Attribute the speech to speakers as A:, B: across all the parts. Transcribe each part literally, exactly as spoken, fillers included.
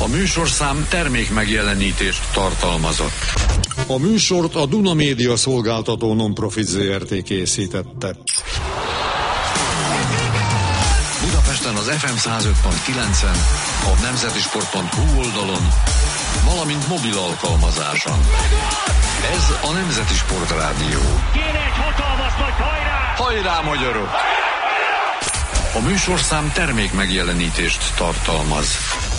A: A műsorszám termék megjelenítést tartalmazott.
B: A műsort a Duna Média Szolgáltató Non-Profit Zé Er Té készítette.
A: Budapesten az ef em száz öt pont kilencen, a nemzetisport pont hu oldalon, valamint mobil alkalmazáson. Ez a Nemzeti Sport Rádió.
C: Kéne egy hatalmas nagy hajrá!
A: Hajrá, magyarok! A műsorszám termék megjelenítést tartalmaz.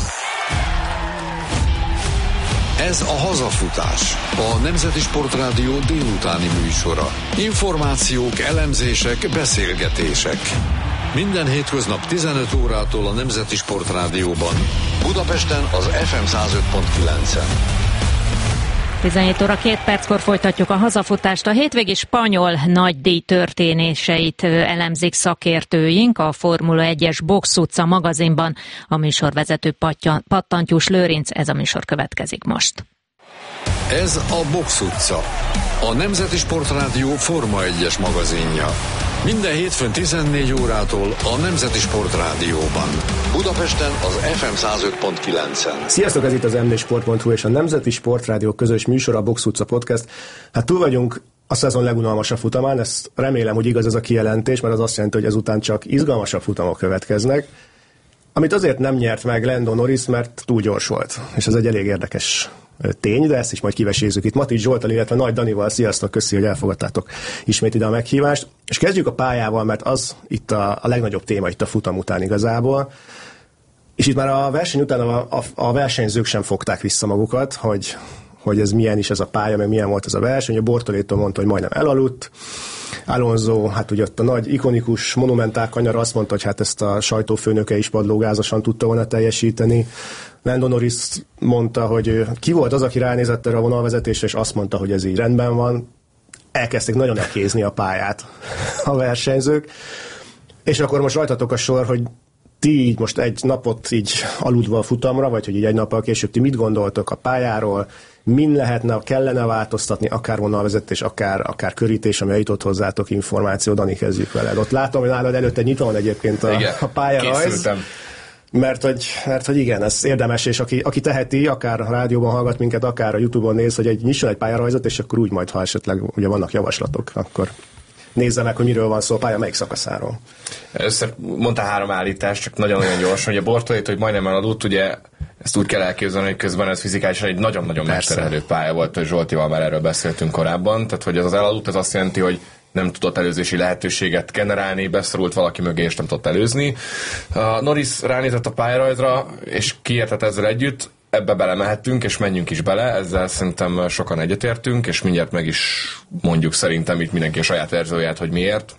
A: Ez a Hazafutás, a Nemzeti Sport Rádió délutáni műsora. Információk, elemzések, beszélgetések. Minden hétköznap tizenöt órától a Nemzeti Sport Rádióban. Budapesten az ef em száz öt pont kilencen.
D: tizenhét óra két perckor folytatjuk a hazafutást. A hétvégi spanyol nagydíj történéseit elemzik szakértőink a Formula egyes Box utca magazinban. A műsorvezető Pattantyús Lőrinc, ez a műsor következik most.
A: Ez a Box utca, a Nemzeti Sport Rádió Forma egyes magazinja. Minden hétfőn tizennégy órától a Nemzeti Sport Rádióban. Budapesten az ef em száz öt pont kilencen.
E: Sziasztok, ez itt az em négy sport pont hu és a Nemzeti Sport Rádió közös műsor, a Box utca podcast. Hát túl vagyunk a szezon legunalmasabb futamán, ezt remélem, hogy igaz ez a kijelentés, mert az azt jelenti, hogy ezután csak izgalmasabb futamok következnek. Amit azért nem nyert meg Lando Norris, mert túl gyors volt. És ez egy elég érdekes tény, de ezt is majd kivesézzük itt Matics Zsolttal, illetve Nagy Danival. Sziasztok, köszi, hogy elfogadtátok ismét ide a meghívást. És kezdjük a pályával, mert az itt a, a legnagyobb téma itt a futam után igazából. És itt már a verseny után a, a, a versenyzők sem fogták vissza magukat, hogy, hogy ez milyen is ez a pálya, meg milyen volt ez a verseny. A Bortoleto mondta, hogy majdnem elaludt. Alonso, hát ugye ott a nagy, ikonikus, monumentál kanyar azt mondta, hogy hát ezt a sajtófőnöke is padlógázosan tudta volna teljesíteni. Lando Norris mondta, hogy ki volt az, aki ránézett erre a vonalvezetésre, és azt mondta, hogy ez így rendben van. Elkezdték nagyon elkézni a pályát a versenyzők. És akkor most rajtatok a sor, hogy ti így most egy napot így aludva a futamra, vagy hogy így egy nappal később ti mit gondoltok a pályáról, min lehetne, kellene változtatni, akár vonalvezetés, akár, akár körítés, ami jutott hozzátok információ. Dani, kezdjük veled. Ott látom, hogy nálad előtte nyitva van egyébként a, a pályarajz. Mert hogy, mert hogy igen, ez érdemes, és aki, aki teheti, akár a rádióban hallgat minket, akár a YouTube-on néz, hogy egy, nyisson egy pályarajzot, és akkor úgy majd, ha esetleg ugye vannak javaslatok, akkor nézze meg, hogy miről van szó a pálya, melyik szakaszáról.
F: Először mondta három állítást, csak nagyon-nagyon gyorsan, hogy a Bortoleto, hogy majdnem eladott, ugye ezt úgy kell elképzelni, hogy közben ez fizikálisan egy nagyon-nagyon mesterhelő pálya volt, hogy Zsoltival már erről beszéltünk korábban, tehát hogy ez az eladott, ez azt jelenti, hogy nem tudott előzési lehetőséget generálni, beszorult valaki mögé, és nem tudott előzni. A Norris ránézett a pályarajzra, és kiértett ezzel együtt, ebbe belemehetünk, és menjünk is bele, ezzel szerintem sokan egyetértünk, és mindjárt meg is mondjuk szerintem itt mindenki a saját verzióját, hogy miért.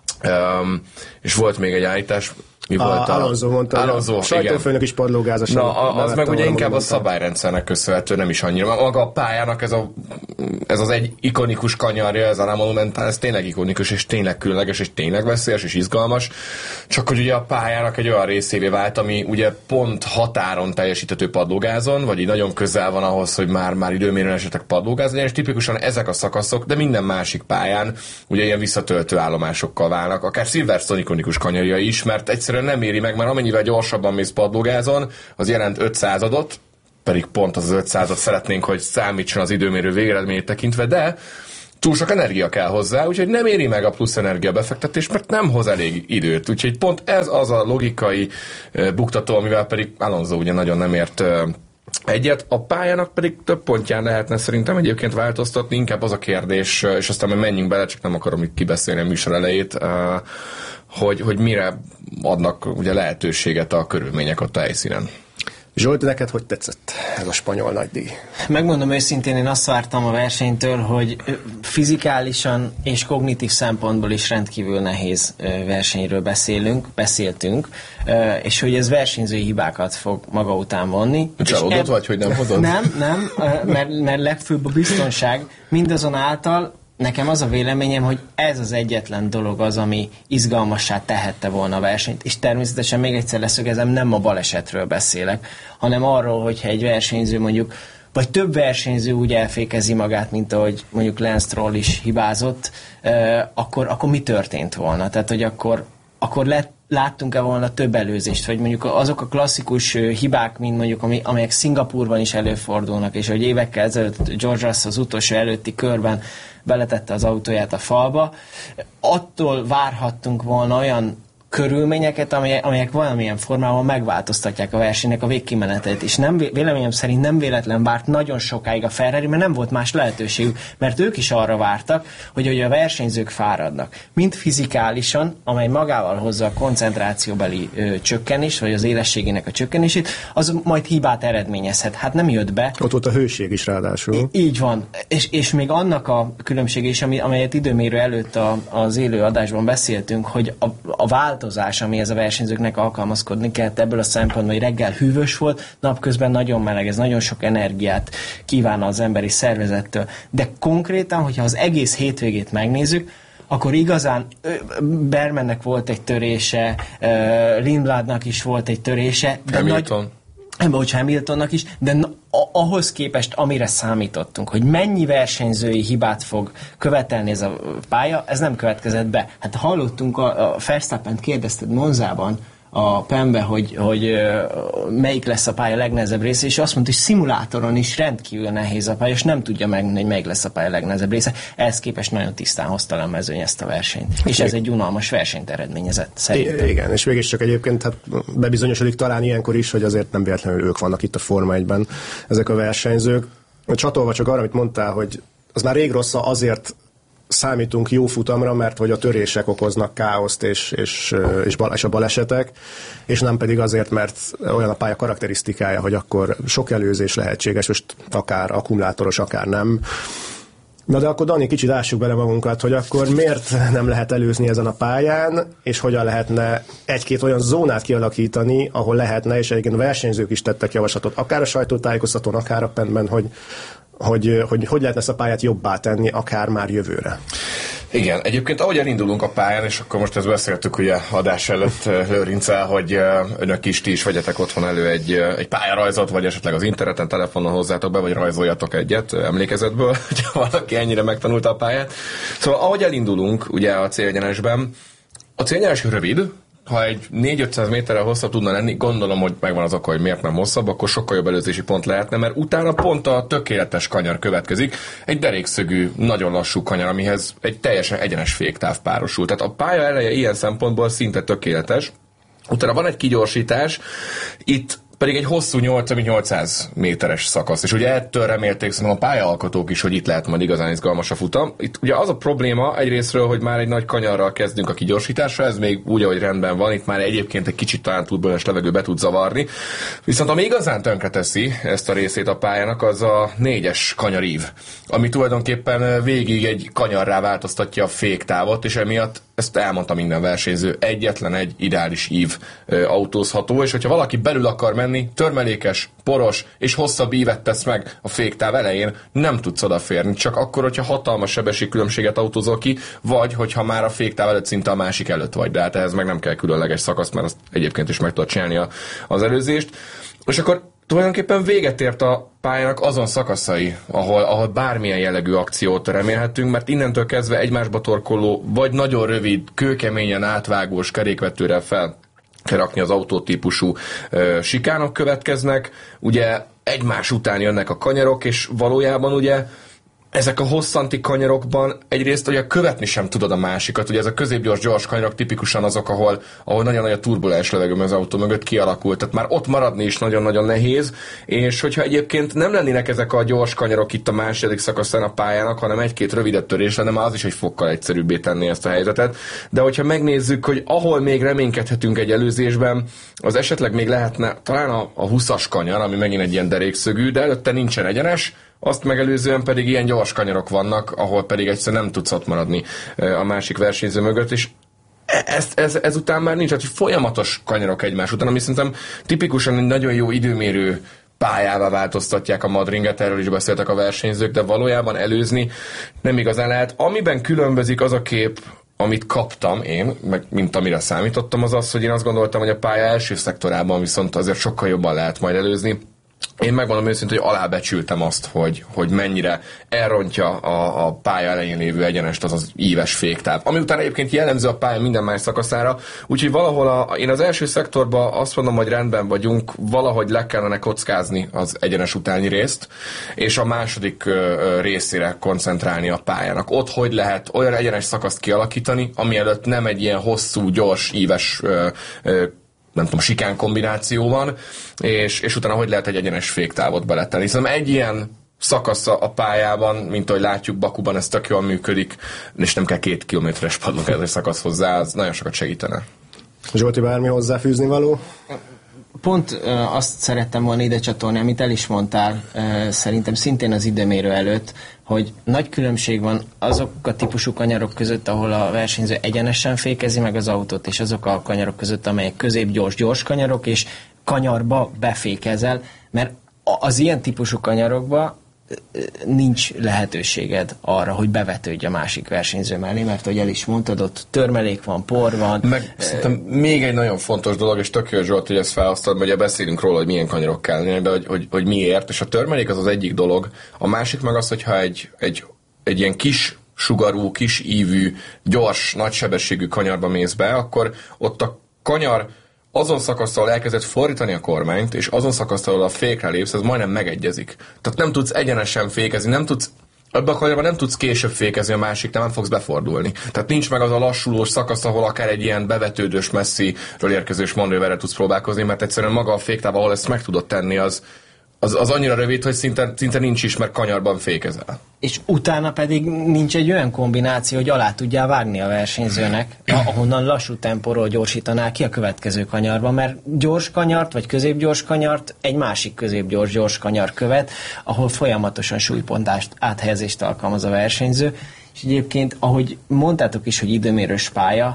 F: Um, és volt még egy állítás, mi
E: a,
F: volt a...
E: Alonso mondta, Alonso, a sajtófőnök is padlógázosan.
F: Na, a, az meg ugye inkább a szabályrendszernek köszönhető, nem is annyira. Maga a pályának ez, a, ez az egy ikonikus kanyarja, ez a monumentál, ez tényleg ikonikus, és tényleg különleges, és tényleg veszélyes, és izgalmas. Csak hogy ugye a pályának egy olyan részévé vált, ami ugye pont határon teljesíthető padlógázon, vagy így nagyon közel van ahhoz, hogy már, már időmérően esetleg padlógáz legyen, és tipikusan ezek a szakaszok, de minden másik pályán ugye ilyen visszatöltő állomásokkal válnak. Akár Silverstone ikonikus kanyarja is, mert egyszerűen nem éri meg, mert amennyivel gyorsabban mész padlógázon, az jelent ötszázadot, pedig pont az ötszázat szeretnénk, hogy számítson az időmérő végeredményét tekintve, de túl sok energia kell hozzá, úgyhogy nem éri meg a plusz energia befektetés, mert nem hoz elég időt. Úgyhogy pont ez az a logikai buktató, amivel pedig Alonso ugye nagyon nem ért egyet, a pályának pedig több pontján lehetne szerintem egyébként változtatni, inkább az a kérdés, és aztán majd menjünk bele, csak nem akarom itt kibeszélni a műsor elejét, hogy, hogy mire adnak ugye lehetőséget a körülmények ott a helyszínen.
E: Zsolt, neked hogy tetszett ez a spanyol nagydíj?
G: Megmondom őszintén, én azt vártam a versenytől, hogy fizikálisan és kognitív szempontból is rendkívül nehéz versenyről beszélünk, beszéltünk, és hogy ez versenyzői hibákat fog maga után vonni.
F: Csalódott eb... vagy, hogy nem hozod?
G: Nem, nem, mert, mert legfőbb a biztonság. Mindazonáltal nekem az a véleményem, hogy ez az egyetlen dolog az, ami izgalmassá tehette volna a versenyt, és természetesen még egyszer leszögezem, nem a balesetről beszélek, hanem arról, hogyha egy versenyző mondjuk, vagy több versenyző úgy elfékezi magát, mint ahogy mondjuk Lance Stroll is hibázott, akkor, akkor mi történt volna? Tehát, hogy akkor, akkor lett láttunk-e volna több előzést, vagy mondjuk azok a klasszikus hibák, mint mondjuk, amelyek Szingapúrban is előfordulnak, és hogy évekkel ezelőtt George Russell az utolsó előtti körben beletette az autóját a falba, attól várhattunk volna olyan körülményeket, amelyek, amelyek valamilyen formában megváltoztatják a versenynek a végkimenetét, és nem, véleményem szerint nem véletlen várt nagyon sokáig a Ferrari, mert nem volt más lehetőségük, mert ők is arra vártak, hogy, hogy a versenyzők fáradnak. Mind fizikálisan, amely magával hozza a koncentrációbeli ö, csökkenést, vagy az élességének a csökkenését, az majd hibát eredményezhet. Hát nem jött be.
E: Ott volt a hőség is ráadásul.
G: Így van. És, és még annak a különbsége is, ami, amelyet időmérő előtt a, az élő adásban beszéltünk, hogy a, a vált amihez a versenyzőknek alkalmazkodni kellett ebből a szempontból, hogy reggel hűvös volt, napközben nagyon meleg, ez nagyon sok energiát kíván az emberi szervezettől. De konkrétan, hogyha az egész hétvégét megnézzük, akkor igazán Bermannek volt egy törése, Lindbladnak is volt egy törése. De
F: Hamilton.
G: Nagy, bocs, Hamiltonnak is, de ahhoz képest, amire számítottunk, hogy mennyi versenyzői hibát fog követelni ez a pálya, ez nem következett be. Hát hallottunk, a, a Verstappent kérdezted Monzában, a Penbe, hogy, hogy melyik lesz a pálya legnehezebb része, és azt mondta, hogy szimulátoron is rendkívül nehéz a pálya, és nem tudja megmondani, hogy melyik lesz a pálya legnehezebb része. Ehhez képest nagyon tisztán hozta le a mezőny ezt a versenyt. És ez egy unalmas versenyt eredményezett, szerintem.
E: Igen, és mégiscsak egyébként hát bebizonyosodik talán ilyenkor is, hogy azért nem véletlenül ők vannak itt a Forma egyben, ezek a versenyzők. Csatolva csak arra, amit mondtál, hogy az már rég rossz, azért számítunk jó futamra, mert hogy a törések okoznak káoszt és, és, és, bal, és a balesetek, és nem pedig azért, mert olyan a pálya karakterisztikája, hogy akkor sok előzés lehetséges, most akár akkumulátoros, akár nem. Na de akkor Dani, kicsit ássuk bele magunkat, hogy akkor miért nem lehet előzni ezen a pályán, és hogyan lehetne egy-két olyan zónát kialakítani, ahol lehetne, és egyébként versenyzők is tettek javaslatot, akár a sajtótájékoztatón, akár a Penben, hogy Hogy, hogy hogy lehetne ezt a pályát jobbá tenni, akár már jövőre.
F: Igen, egyébként ahogy elindulunk a pályán, és akkor most ezt beszéltük ugye adás előtt Lőrinccel, hogy önök is, ti is vegyetek otthon elő egy, egy pályarajzot, vagy esetleg az interneten, telefonon hozzátok be, vagy rajzoljatok egyet emlékezetből, hogyha valaki ennyire megtanulta a pályát. Szóval ahogy elindulunk ugye a célegyenesben, a célegyenes rövid, ha egy négy-ötszáz méterre hosszabb tudna lenni, gondolom, hogy megvan az oka, hogy miért nem hosszabb, akkor sokkal jobb előzési pont lehetne, mert utána pont a tökéletes kanyar következik, egy derékszögű, nagyon lassú kanyar, amihez egy teljesen egyenes féktáv párosul. Tehát a pálya eleje ilyen szempontból szinte tökéletes. Utána van egy kigyorsítás, itt pedig egy hosszú nyolcszáz méteres szakasz. És ugye ettől remélték szerintem a pályaalkotók is, hogy itt lehet majd igazán izgalmas a futam. Itt ugye az a probléma egyrésztről, hogy már egy nagy kanyarral kezdünk a kigyorsításra, ez még úgy, ahogy rendben van, itt már egyébként egy kicsit talán turbulens levegő be tud zavarni. Viszont ami igazán tönkreteszi ezt a részét a pályának, az a négyes kanyarív, ami tulajdonképpen végig egy kanyarrá változtatja a féktávot, és emiatt ezt elmondta minden versenyző, egyetlen egy ideális ív ö, autózható, és hogyha valaki belül akar menni, törmelékes, poros és hosszabb ívet tesz meg a féktáv elején, nem tudsz odaférni, csak akkor, hogyha hatalmas sebességkülönbséget autózol ki, vagy hogyha már a féktáv előtt szinte a másik előtt vagy, de hát ehhez meg nem kell különleges szakasz, mert azt egyébként is meg tudod csinálni a, az előzést. És akkor tulajdonképpen véget ért a pályának azon szakaszai, ahol, ahol bármilyen jellegű akciót remélhetünk, mert innentől kezdve egymásba torkoló, vagy nagyon rövid, kőkeményen átvágós kerékvetőre fel kell rakni az autótípusú ö, sikánok következnek, ugye egymás után jönnek a kanyarok, és valójában ugye ezek a hosszanti kanyarokban egyrészt ugye követni sem tudod a másikat, ugye ez a középgyors gyors kanyarok tipikusan azok, ahol, ahol nagyon nagy a turbulens levegő az autó mögött kialakult, tehát már ott maradni is nagyon-nagyon nehéz, és hogyha egyébként nem lennének ezek a gyors kanyarok itt a második szakaszán a pályának, hanem egy-két rövidebb törés lenne, már az is egy fokkal egyszerűbbé tenni ezt a helyzetet, de hogyha megnézzük, hogy ahol még reménykedhetünk egy előzésben, az esetleg még lehetne talán a, a húszas kanyar, ami megint egy ilyen derékszögű, de előtte nincsen egyenes, azt megelőzően pedig ilyen gyors kanyarok vannak, ahol pedig egyszerűen nem tudsz ott maradni a másik versenyző mögött, és ez, ez, ezután már nincs, hogy folyamatos kanyarok egymás után, ami szerintem tipikusan egy nagyon jó időmérő pályává változtatják a Madringet, erről is beszéltek a versenyzők, de valójában előzni nem igazán lehet. Amiben különbözik az a kép, amit kaptam én, meg mint amire számítottam, az az, hogy én azt gondoltam, hogy a pálya első szektorában viszont azért sokkal jobban lehet majd előzni. én megmondom őszintén, hogy alábecsültem azt, hogy, hogy mennyire elrontja a, a pálya elején lévő egyenest az az íves féktáv. Ami után egyébként jellemző a pálya minden más szakaszára, úgyhogy valahol a, én az első szektorban azt mondom, hogy rendben vagyunk, valahogy le kellene kockázni az egyenes utáni részt, és a második ö, részére koncentrálni a pályának. Ott hogy lehet olyan egyenes szakaszt kialakítani, ami előtt nem egy ilyen hosszú, gyors, íves ö, ö, nem tudom, sikán kombináció van, és, és utána hogy lehet egy egyenes féktávot beletenni. Szerintem egy ilyen szakasz a pályában, mint ahogy látjuk Bakuban, ez tök jól működik, és nem kell két kilométeres padlók ez egy szakasz hozzá, az nagyon sokat segítene.
E: Zsolti, bármi hozzáfűzni való?
G: Pont uh, azt szerettem volna ide csatolni, amit el is mondtál, uh, szerintem szintén az időmérő előtt, hogy nagy különbség van azok a típusú kanyarok között, ahol a versenyző egyenesen fékezi meg az autót, és azok a kanyarok között, amelyek közép-gyors-gyors kanyarok, és kanyarba befékezel, mert az ilyen típusú kanyarokba nincs lehetőséged arra, hogy bevetődj a másik versenyző mellé, mert ahogy el is mondtad, ott törmelék van, por van.
F: Meg szerintem még egy nagyon fontos dolog, és tök jó, Zsolt, hogy ezt felhasználod, mert ugye beszélünk róla, hogy milyen kanyarok kell, de hogy, hogy, hogy miért, és a törmelék az az egyik dolog, a másik meg az, hogyha egy, egy, egy ilyen kis sugarú, kis ívű, gyors, nagysebességű kanyarba mész be, akkor ott a kanyar azon szakasztal elkezdett fordítani a kormányt, és azon szakasztal a fékre lépsz, ez majdnem megegyezik. Tehát nem tudsz egyenesen fékezni, nem tudsz, ebben a kanyarban nem tudsz később fékezni a másik, nem fogsz befordulni. Tehát nincs meg az a lassulós szakasz, ahol akár egy ilyen bevetődős, messziről érkezős manőverre tudsz próbálkozni, mert egyszerűen maga a féktáv, ahol ezt meg tudod tenni, az, az, az annyira rövid, hogy szinte, szinte nincs is, mert kanyarban fékezel.
G: És utána pedig nincs egy olyan kombináció, hogy alá tudjál vágni a versenyzőnek, ahonnan lassú tempóról gyorsítanál ki a következő kanyarba, mert gyors kanyart, vagy középgyors kanyart egy másik középgyors-gyors kanyar követ, ahol folyamatosan súlypontást áthelyezést alkalmaz a versenyző, és egyébként, ahogy mondtátok is, hogy időmérős pálya,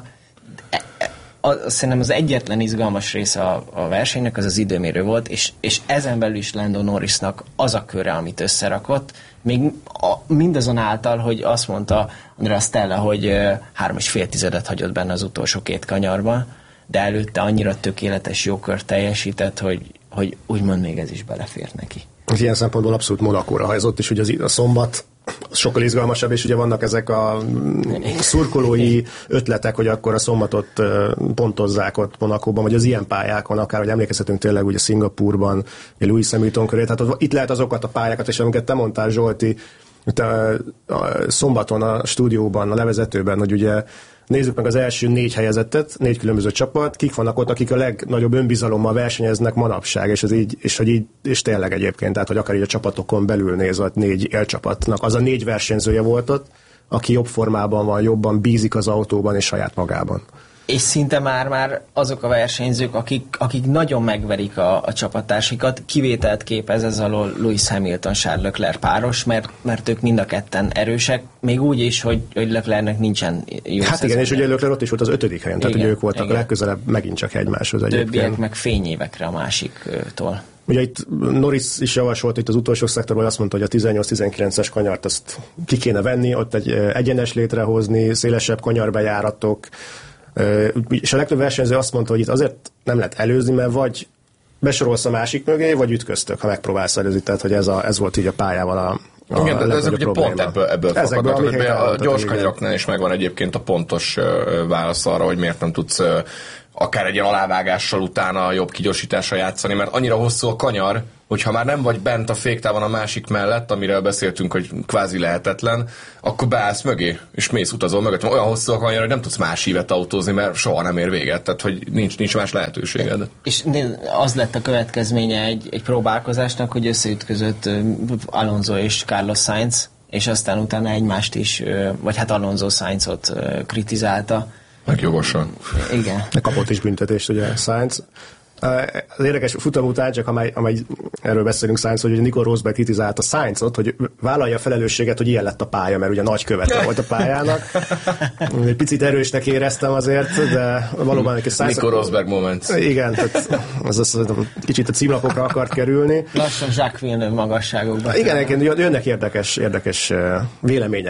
G: A, szerintem az egyetlen izgalmas része a, a versenynek az az időmérő volt, és, és ezen belül is Lando Norrisnak az a köre, amit összerakott, még a, mindazonáltal, hogy azt mondta Andrea Stella, hogy uh, három és fél tizedet hagyott benne az utolsó két kanyarban, de előtte annyira tökéletes jókört teljesített, hogy, hogy úgymond még ez is belefért neki.
E: Ilyen szempontból abszolút Monakóra hajzott, és ugye az, a szombat sokkal izgalmasabb, és ugye vannak ezek a szurkolói ötletek, hogy akkor a szombatot pontozzák ott Monakóban, vagy az ilyen pályákon, akár, hogy emlékezhetünk tényleg ugye Szingapúrban, ugye Lewis Hamilton köré, tehát itt lehet azokat a pályákat, és amiket te mondtál, Zsolti, te a szombaton a stúdióban, a levezetőben, hogy ugye nézzük meg az első négy helyezettet, négy különböző csapat, kik vannak ott, akik a legnagyobb önbizalommal versenyeznek manapság, és ez így, és hogy így, és tényleg egyébként, tehát hogy akár így a csapatokon belül nézve, négy élcsapatnak, az a négy versenyzője volt ott, aki jobb formában van, jobban bízik az autóban és saját magában.
G: És szinte már-már azok a versenyzők, akik, akik nagyon megverik a, a csapattársikat, kivételt képez ez alól Lewis Hamilton, Charles Leclerc páros, mert, mert ők mind a ketten erősek, még úgy is, hogy, hogy Leclercnek nincsen jó
E: Hát igen, és ugye Leclerc ott is volt az ötödik helyen, tehát igen, ugye ők voltak igen. legközelebb megint csak egymáshoz egyébként.
G: Többiek meg fényévekre a másiktól.
E: Ugye itt Norris is javasolt itt az utolsó szektorban, azt mondta, hogy a tizennyolc tizenkilences kanyart azt ki kéne venni, ott egy egyenes létrehozni, szélesebb kanyarbejáratok, és a legtöbb versenyző azt mondta, hogy itt azért nem lehet előzni, mert vagy besorolsz a másik mögé, vagy ütköztök, ha megpróbálsz előzni, tehát hogy ez, a, ez volt így a pályával a A
F: Igen, de ezek ugye probléma. Pont ebből, ebből fakadnak. A gyors kanyaroknál is megvan egyébként a pontos válasz arra, hogy miért nem tudsz akár egy ilyen alávágással utána jobb kigyorsításra játszani, mert annyira hosszú a kanyar, hogyha már nem vagy bent a féktávon a másik mellett, amiről beszéltünk, hogy kvázi lehetetlen, akkor beállsz mögé, és mész, utazol mögött. Olyan hosszú a kanyar, hogy nem tudsz más ívet autózni, mert soha nem ér véget, tehát hogy nincs, nincs más lehetőséged.
G: És az lett a következménye egy, egy próbálkozásnak, hogy összeütközött Alonso és Carlos Sainz, és aztán utána egymást is, vagy hát Alonso Sainzot kritizálta.
F: Meg jogosan.
G: Igen.
E: Kapott is büntetést, ugye Sainz. Az érdekes futam után, csak amely, amely erről beszélünk Sainz, hogy Nico Rosberg kritizálta Sainzot, hogy vállalja a felelősséget, hogy ilyen lett a pálya, mert ugye nagy követe volt a pályának. Egy picit erősnek éreztem azért, de valóban egy Sainz...
F: Nico Rosberg moment.
E: Igen, tehát az, az, az kicsit a címlapokra akart kerülni.
G: Lassan Jacques Villeneuve magasságokban.
E: Igen, egyébként jönnek érdekes, érdekes vélemények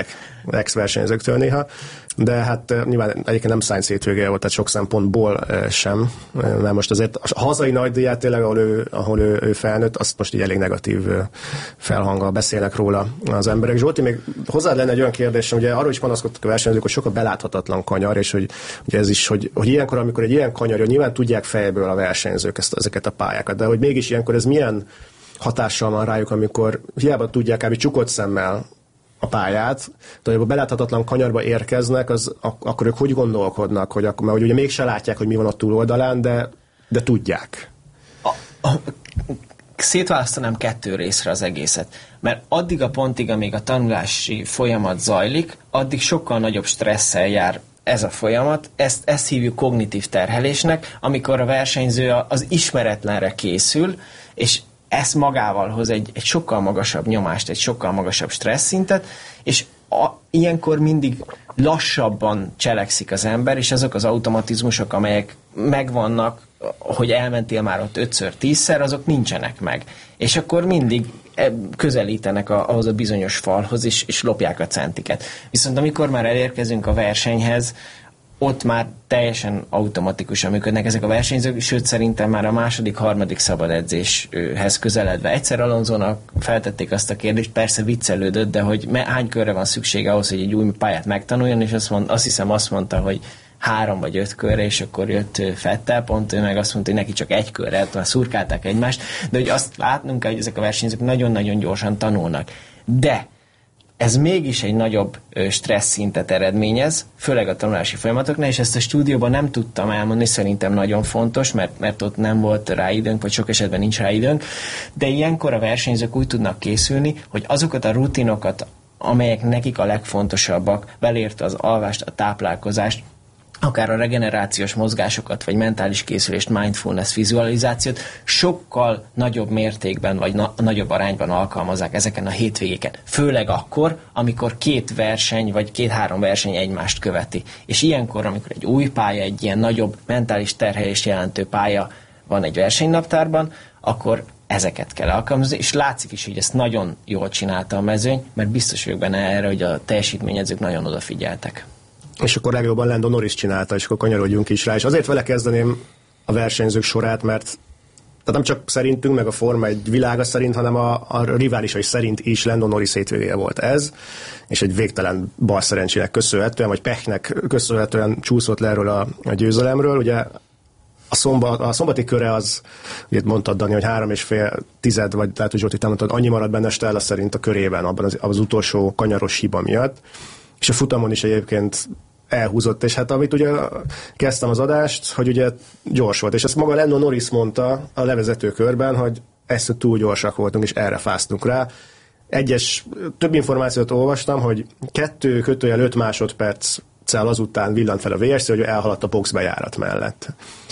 E: ex-versenyzőktől néha, de hát nyilván egyébként nem science hétvégéje volt, tehát sok szempontból sem, mert most azért a hazai nagydíját tényleg, ahol ő, ahol ő, ő felnőtt, azt most így elég negatív felhanggal beszélnek róla az emberek. Zsolti, még hozzád lenne egy olyan kérdésem, ugye arról is panaszkodtak a versenyzők, hogy sokkal beláthatatlan kanyar, és hogy ugye ez is, hogy, hogy ilyenkor, amikor egy ilyen kanyar, nyilván tudják fejből a versenyzők ezt, ezeket a pályákat, de hogy mégis ilyenkor ez milyen hatással van rájuk, amikor hiába tudják kb. Csukott szemmel a pályát, de hogy a beláthatatlan kanyarba érkeznek, az, akkor ők hogy gondolkodnak, hogy, akkor, mert ugye mégse látják, hogy mi van a túloldalán, de, de tudják.
G: A, a, szétválasztanám kettő részre az egészet, mert addig a pontig, amíg a tanulási folyamat zajlik, addig sokkal nagyobb stresszel jár ez a folyamat, ezt, ezt hívjuk kognitív terhelésnek, amikor a versenyző az ismeretlenre készül, és ez magával hoz egy, egy sokkal magasabb nyomást, egy sokkal magasabb stressz szintet, és a, ilyenkor mindig lassabban cselekszik az ember, és azok az automatizmusok, amelyek megvannak, hogy elmentél már ott ötször, tízszer, azok nincsenek meg. És akkor mindig közelítenek a, ahhoz a bizonyos falhoz, és, és lopják a centiket. Viszont amikor már elérkezünk a versenyhez, ott már teljesen automatikusan működnek ezek a versenyzők, sőt szerintem már a második, harmadik szabad edzéshez közeledve. Egyszer Alonzónak feltették azt a kérdést, persze viccelődött, de hogy hány körre van szüksége ahhoz, hogy egy új pályát megtanuljon, és azt, mond, azt hiszem azt mondta, hogy három vagy öt körre, és akkor jött Vettel, pont ő meg azt mondta, hogy neki csak egy körre, már szurkálták egymást, de hogy azt látnunk kell, hogy ezek a versenyzők nagyon-nagyon gyorsan tanulnak. De ez mégis egy nagyobb stressz szintet eredményez, főleg a tanulási folyamatoknál, és ezt a stúdióban nem tudtam elmondani, szerintem nagyon fontos, mert, mert ott nem volt rá időnk, vagy sok esetben nincs rá időnk, de ilyenkor a versenyzők úgy tudnak készülni, hogy azokat a rutinokat, amelyek nekik a legfontosabbak, belértve az alvást, a táplálkozást, akár a regenerációs mozgásokat, vagy mentális készülést, mindfulness, vizualizációt sokkal nagyobb mértékben, vagy na- nagyobb arányban alkalmazzák ezeken a hétvégéken. Főleg akkor, amikor két verseny, vagy két-három verseny egymást követi. És ilyenkor, amikor egy új pálya, egy ilyen nagyobb mentális terhelést jelentő pálya van egy versenynaptárban, akkor ezeket kell alkalmazni, és látszik is, hogy ezt nagyon jól csinálta a mezőny, mert biztos vagyok benne erre, hogy a teljesítményedzők nagyon odafigyeltek.
E: És akkor legjobban Lando Norris csinálta, és akkor kanyarodjunk is rá. És azért vele kezdeném a versenyzők sorát, mert tehát nem csak szerintünk, meg a Forma egy világa szerint, hanem a, a riválisai szerint is Lando Norris hétvégéje volt ez, és egy végtelen bal szerencsének köszönhetően, vagy pechnek köszönhetően csúszott le erről a, a győzelemről. Ugye a, szombat, a szombati köre az, ugye mondtad, Dani, hogy három és fél tized, vagy lehet, hogy Zsolti, te mondtad, annyi maradt benne Stella szerint a körében, abban az, az utolsó kanyaros hiba miatt. És a futamon is egyébként elhúzott, és hát amit ugye kezdtem az adást, hogy ugye gyors volt, és ezt maga Lando Norris mondta a levezető körben, hogy ezt túl gyorsak voltunk, és erre fáztunk rá. Egyes, több információt olvastam, hogy kettő kötőjel öt másodperccel azután villant fel a vé es cé, hogy elhaladt a box bejárat mellett.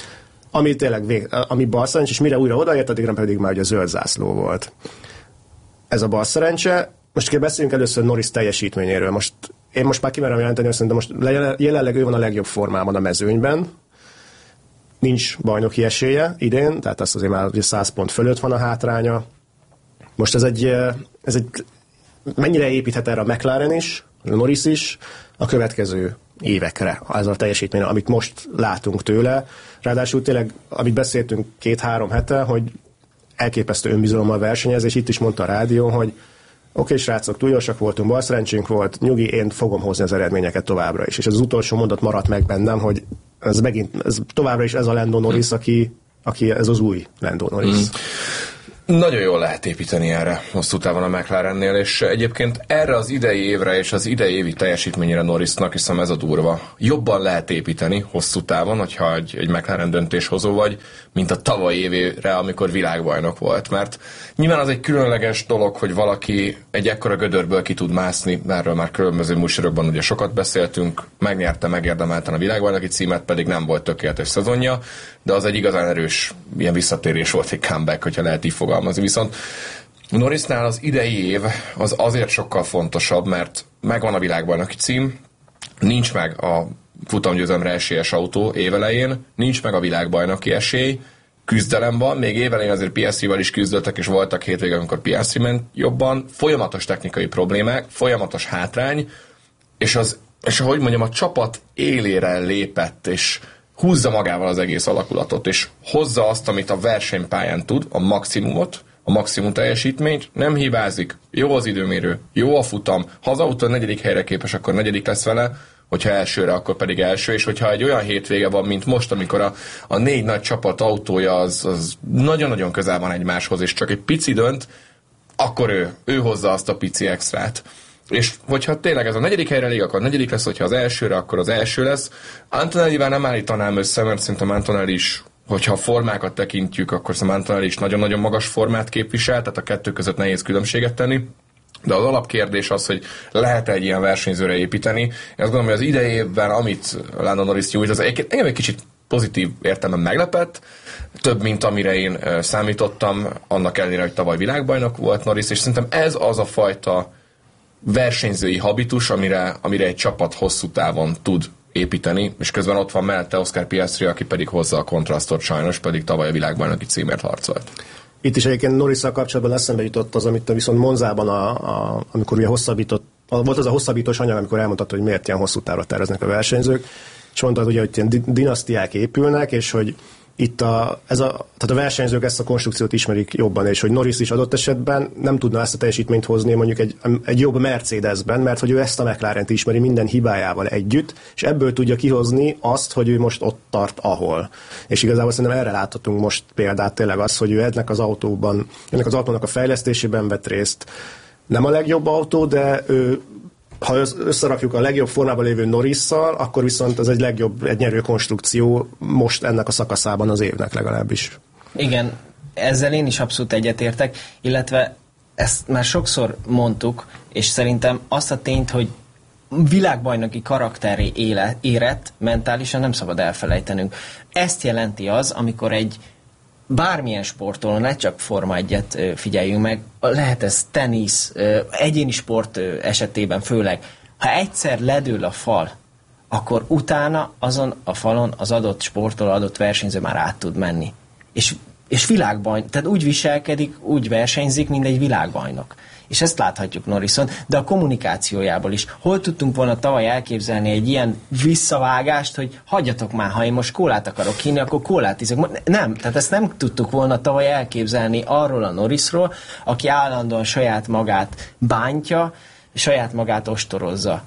E: Ami tényleg vég, ami bal szerencs, és mire újra odaért, addigra pedig már ugye zöld zászló volt. Ez a bal szerencse. Most kell beszéljünk először Norris teljesítményéről. Most én most már kimerem jelenteni, hogy szerintem most jelenleg ő van a legjobb formában a mezőnyben. Nincs bajnoki esélye idén, tehát azt azért már száz pont fölött van a hátránya. Most ez egy, ez egy mennyire építhet erre a McLaren is, a Norris is, a következő évekre, ez a teljesítmény, amit most látunk tőle. Ráadásul tényleg, amit beszéltünk két-három hete, hogy elképesztő önbizalommal versenyez, és itt is mondta a rádió, hogy oké, okay, srácok, túl gyorsak voltunk, bal szerencsénk volt, nyugi, én fogom hozni az eredményeket továbbra is. És az utolsó mondat maradt meg bennem, hogy ez megint, ez továbbra is ez a Lando Norris, aki, aki ez az új Lando Norris. Mm.
F: Nagyon jól lehet építeni erre hosszú távon a McLarennél, és egyébként erre az idei évre és az idei évi teljesítményére Norrisnak, hiszem ez a durva, jobban lehet építeni hosszú távon, hogyha egy, egy McLaren döntéshozó vagy, mint a tavalyi évére, amikor világbajnok volt. Mert nyilván az egy különleges dolog, hogy valaki egy ekkora gödörből ki tud mászni, erről már különböző műsorokban ugye sokat beszéltünk, megnyerte, megérdemelten a világbajnoki címet, pedig nem volt tökéletes szezonja, de az egy igazán erős ilyen visszatérés volt, egy comeback, hogyha lehet így fogalmazni. Viszont Norrisnál az idei év az azért sokkal fontosabb, mert megvan a világbajnoki cím, nincs meg a futamgyőzelemre esélyes autó évelején, nincs meg a világbajnoki esély, küzdelem van, még évelején azért pé es cé-vel is küzdöttek, és voltak hétvégén, amikor pé es cé ment jobban, folyamatos technikai problémák, folyamatos hátrány, és, az, és ahogy mondjam, a csapat élére lépett, és húzza magával az egész alakulatot, és hozza azt, amit a versenypályán tud, a maximumot, a maximum teljesítményt, nem hibázik, jó az időmérő, jó a futam, ha az autó a negyedik helyre képes, akkor negyedik lesz vele, hogyha elsőre, akkor pedig első, és hogyha egy olyan hétvége van, mint most, amikor a, a négy nagy csapat autója az, az nagyon-nagyon közel van egymáshoz, és csak egy pici dönt, akkor ő, ő hozza azt a pici extrát. És hogyha tényleg ez a negyedik helyre lég, akkor a negyedik lesz, hogyha az elsőre, akkor az első lesz. Antonellivel nem állítanám össze, mert szerintem Antonelli is, hogyha a formákat tekintjük, akkor szerintem Antonelli is nagyon-nagyon magas formát képvisel, tehát a kettő között nehéz különbséget tenni. De az alapkérdés az, hogy lehet egy ilyen versenyzőre építeni. Én azt gondolom, hogy az idejében, amit Lando Norris nyújt, az engem egy kicsit pozitív értelemben meglepett, több, mint amire én számítottam, annak ellenére, hogy tavaly világbajnok volt Norris, és szerintem ez az a fajta versenyzői habitus, amire, amire egy csapat hosszú távon tud építeni, és közben ott van mellette Oscar Piastri, aki pedig hozza a kontrasztot sajnos, pedig tavaly a világbajnoki címért harcolt.
E: Itt is egyébként Norrisszal kapcsolatban eszembe jutott az, amit viszont Monzában, a, a, amikor ugye hosszabbított, volt az a hosszabbítós anyag, amikor elmondta, hogy miért ilyen hosszú távra terveznek a versenyzők, és mondta, ugye, hogy ilyen dinasztiák épülnek, és hogy itt a, ez a, tehát a versenyzők ezt a konstrukciót ismerik jobban, és hogy Norris is adott esetben nem tudna ezt a teljesítményt hozni mondjuk egy, egy jobb Mercedesben, mert hogy ő ezt a McLarent ismeri minden hibájával együtt, és ebből tudja kihozni azt, hogy ő most ott tart, ahol. És igazából szerintem erre láthatunk most példát, tényleg az, hogy ő ennek az autóban, ennek az autónak a fejlesztésében vett részt. Nem a legjobb autó, de ő, ha összerakjuk a legjobb formában lévő Norrisszal, akkor viszont ez egy legjobb, egy nyerő konstrukció most ennek a szakaszában az évnek legalábbis.
G: Igen, ezzel én is abszolút egyetértek, illetve ezt már sokszor mondtuk, és szerintem azt a tényt, hogy világbajnoki karakteré éle, érett, mentálisan nem szabad elfelejtenünk. Ezt jelenti az, amikor egy bármilyen sportoló, ne csak Forma egyet figyeljünk meg, lehet ez tenisz, egyéni sport esetében főleg, ha egyszer ledől a fal, akkor utána azon a falon az adott sportoló, adott versenyző már át tud menni. És, és világbajnok, tehát úgy viselkedik, úgy versenyzik, mint egy világbajnok. És ezt láthatjuk Norrison, de a kommunikációjából is. Hol tudtunk volna tavaly elképzelni egy ilyen visszavágást, hogy hagyjatok már, ha én most kólát akarok hinni, akkor kólát iszok. Nem, tehát ezt nem tudtuk volna tavaly elképzelni arról a Norrisról, aki állandóan saját magát bántja, saját magát ostorozza.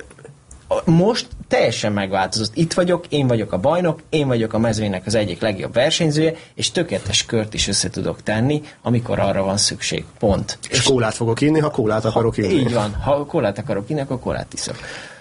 G: Most teljesen megváltozott. Itt vagyok, én vagyok a bajnok, én vagyok a mezőnynek az egyik legjobb versenyzője, és tökéletes kört is össze tudok tenni, amikor arra van szükség. Pont.
E: És, és kólát fogok inni, ha kólát akarok inni.
G: Így van. Ha kólát akarok inni, akkor kólát iszok.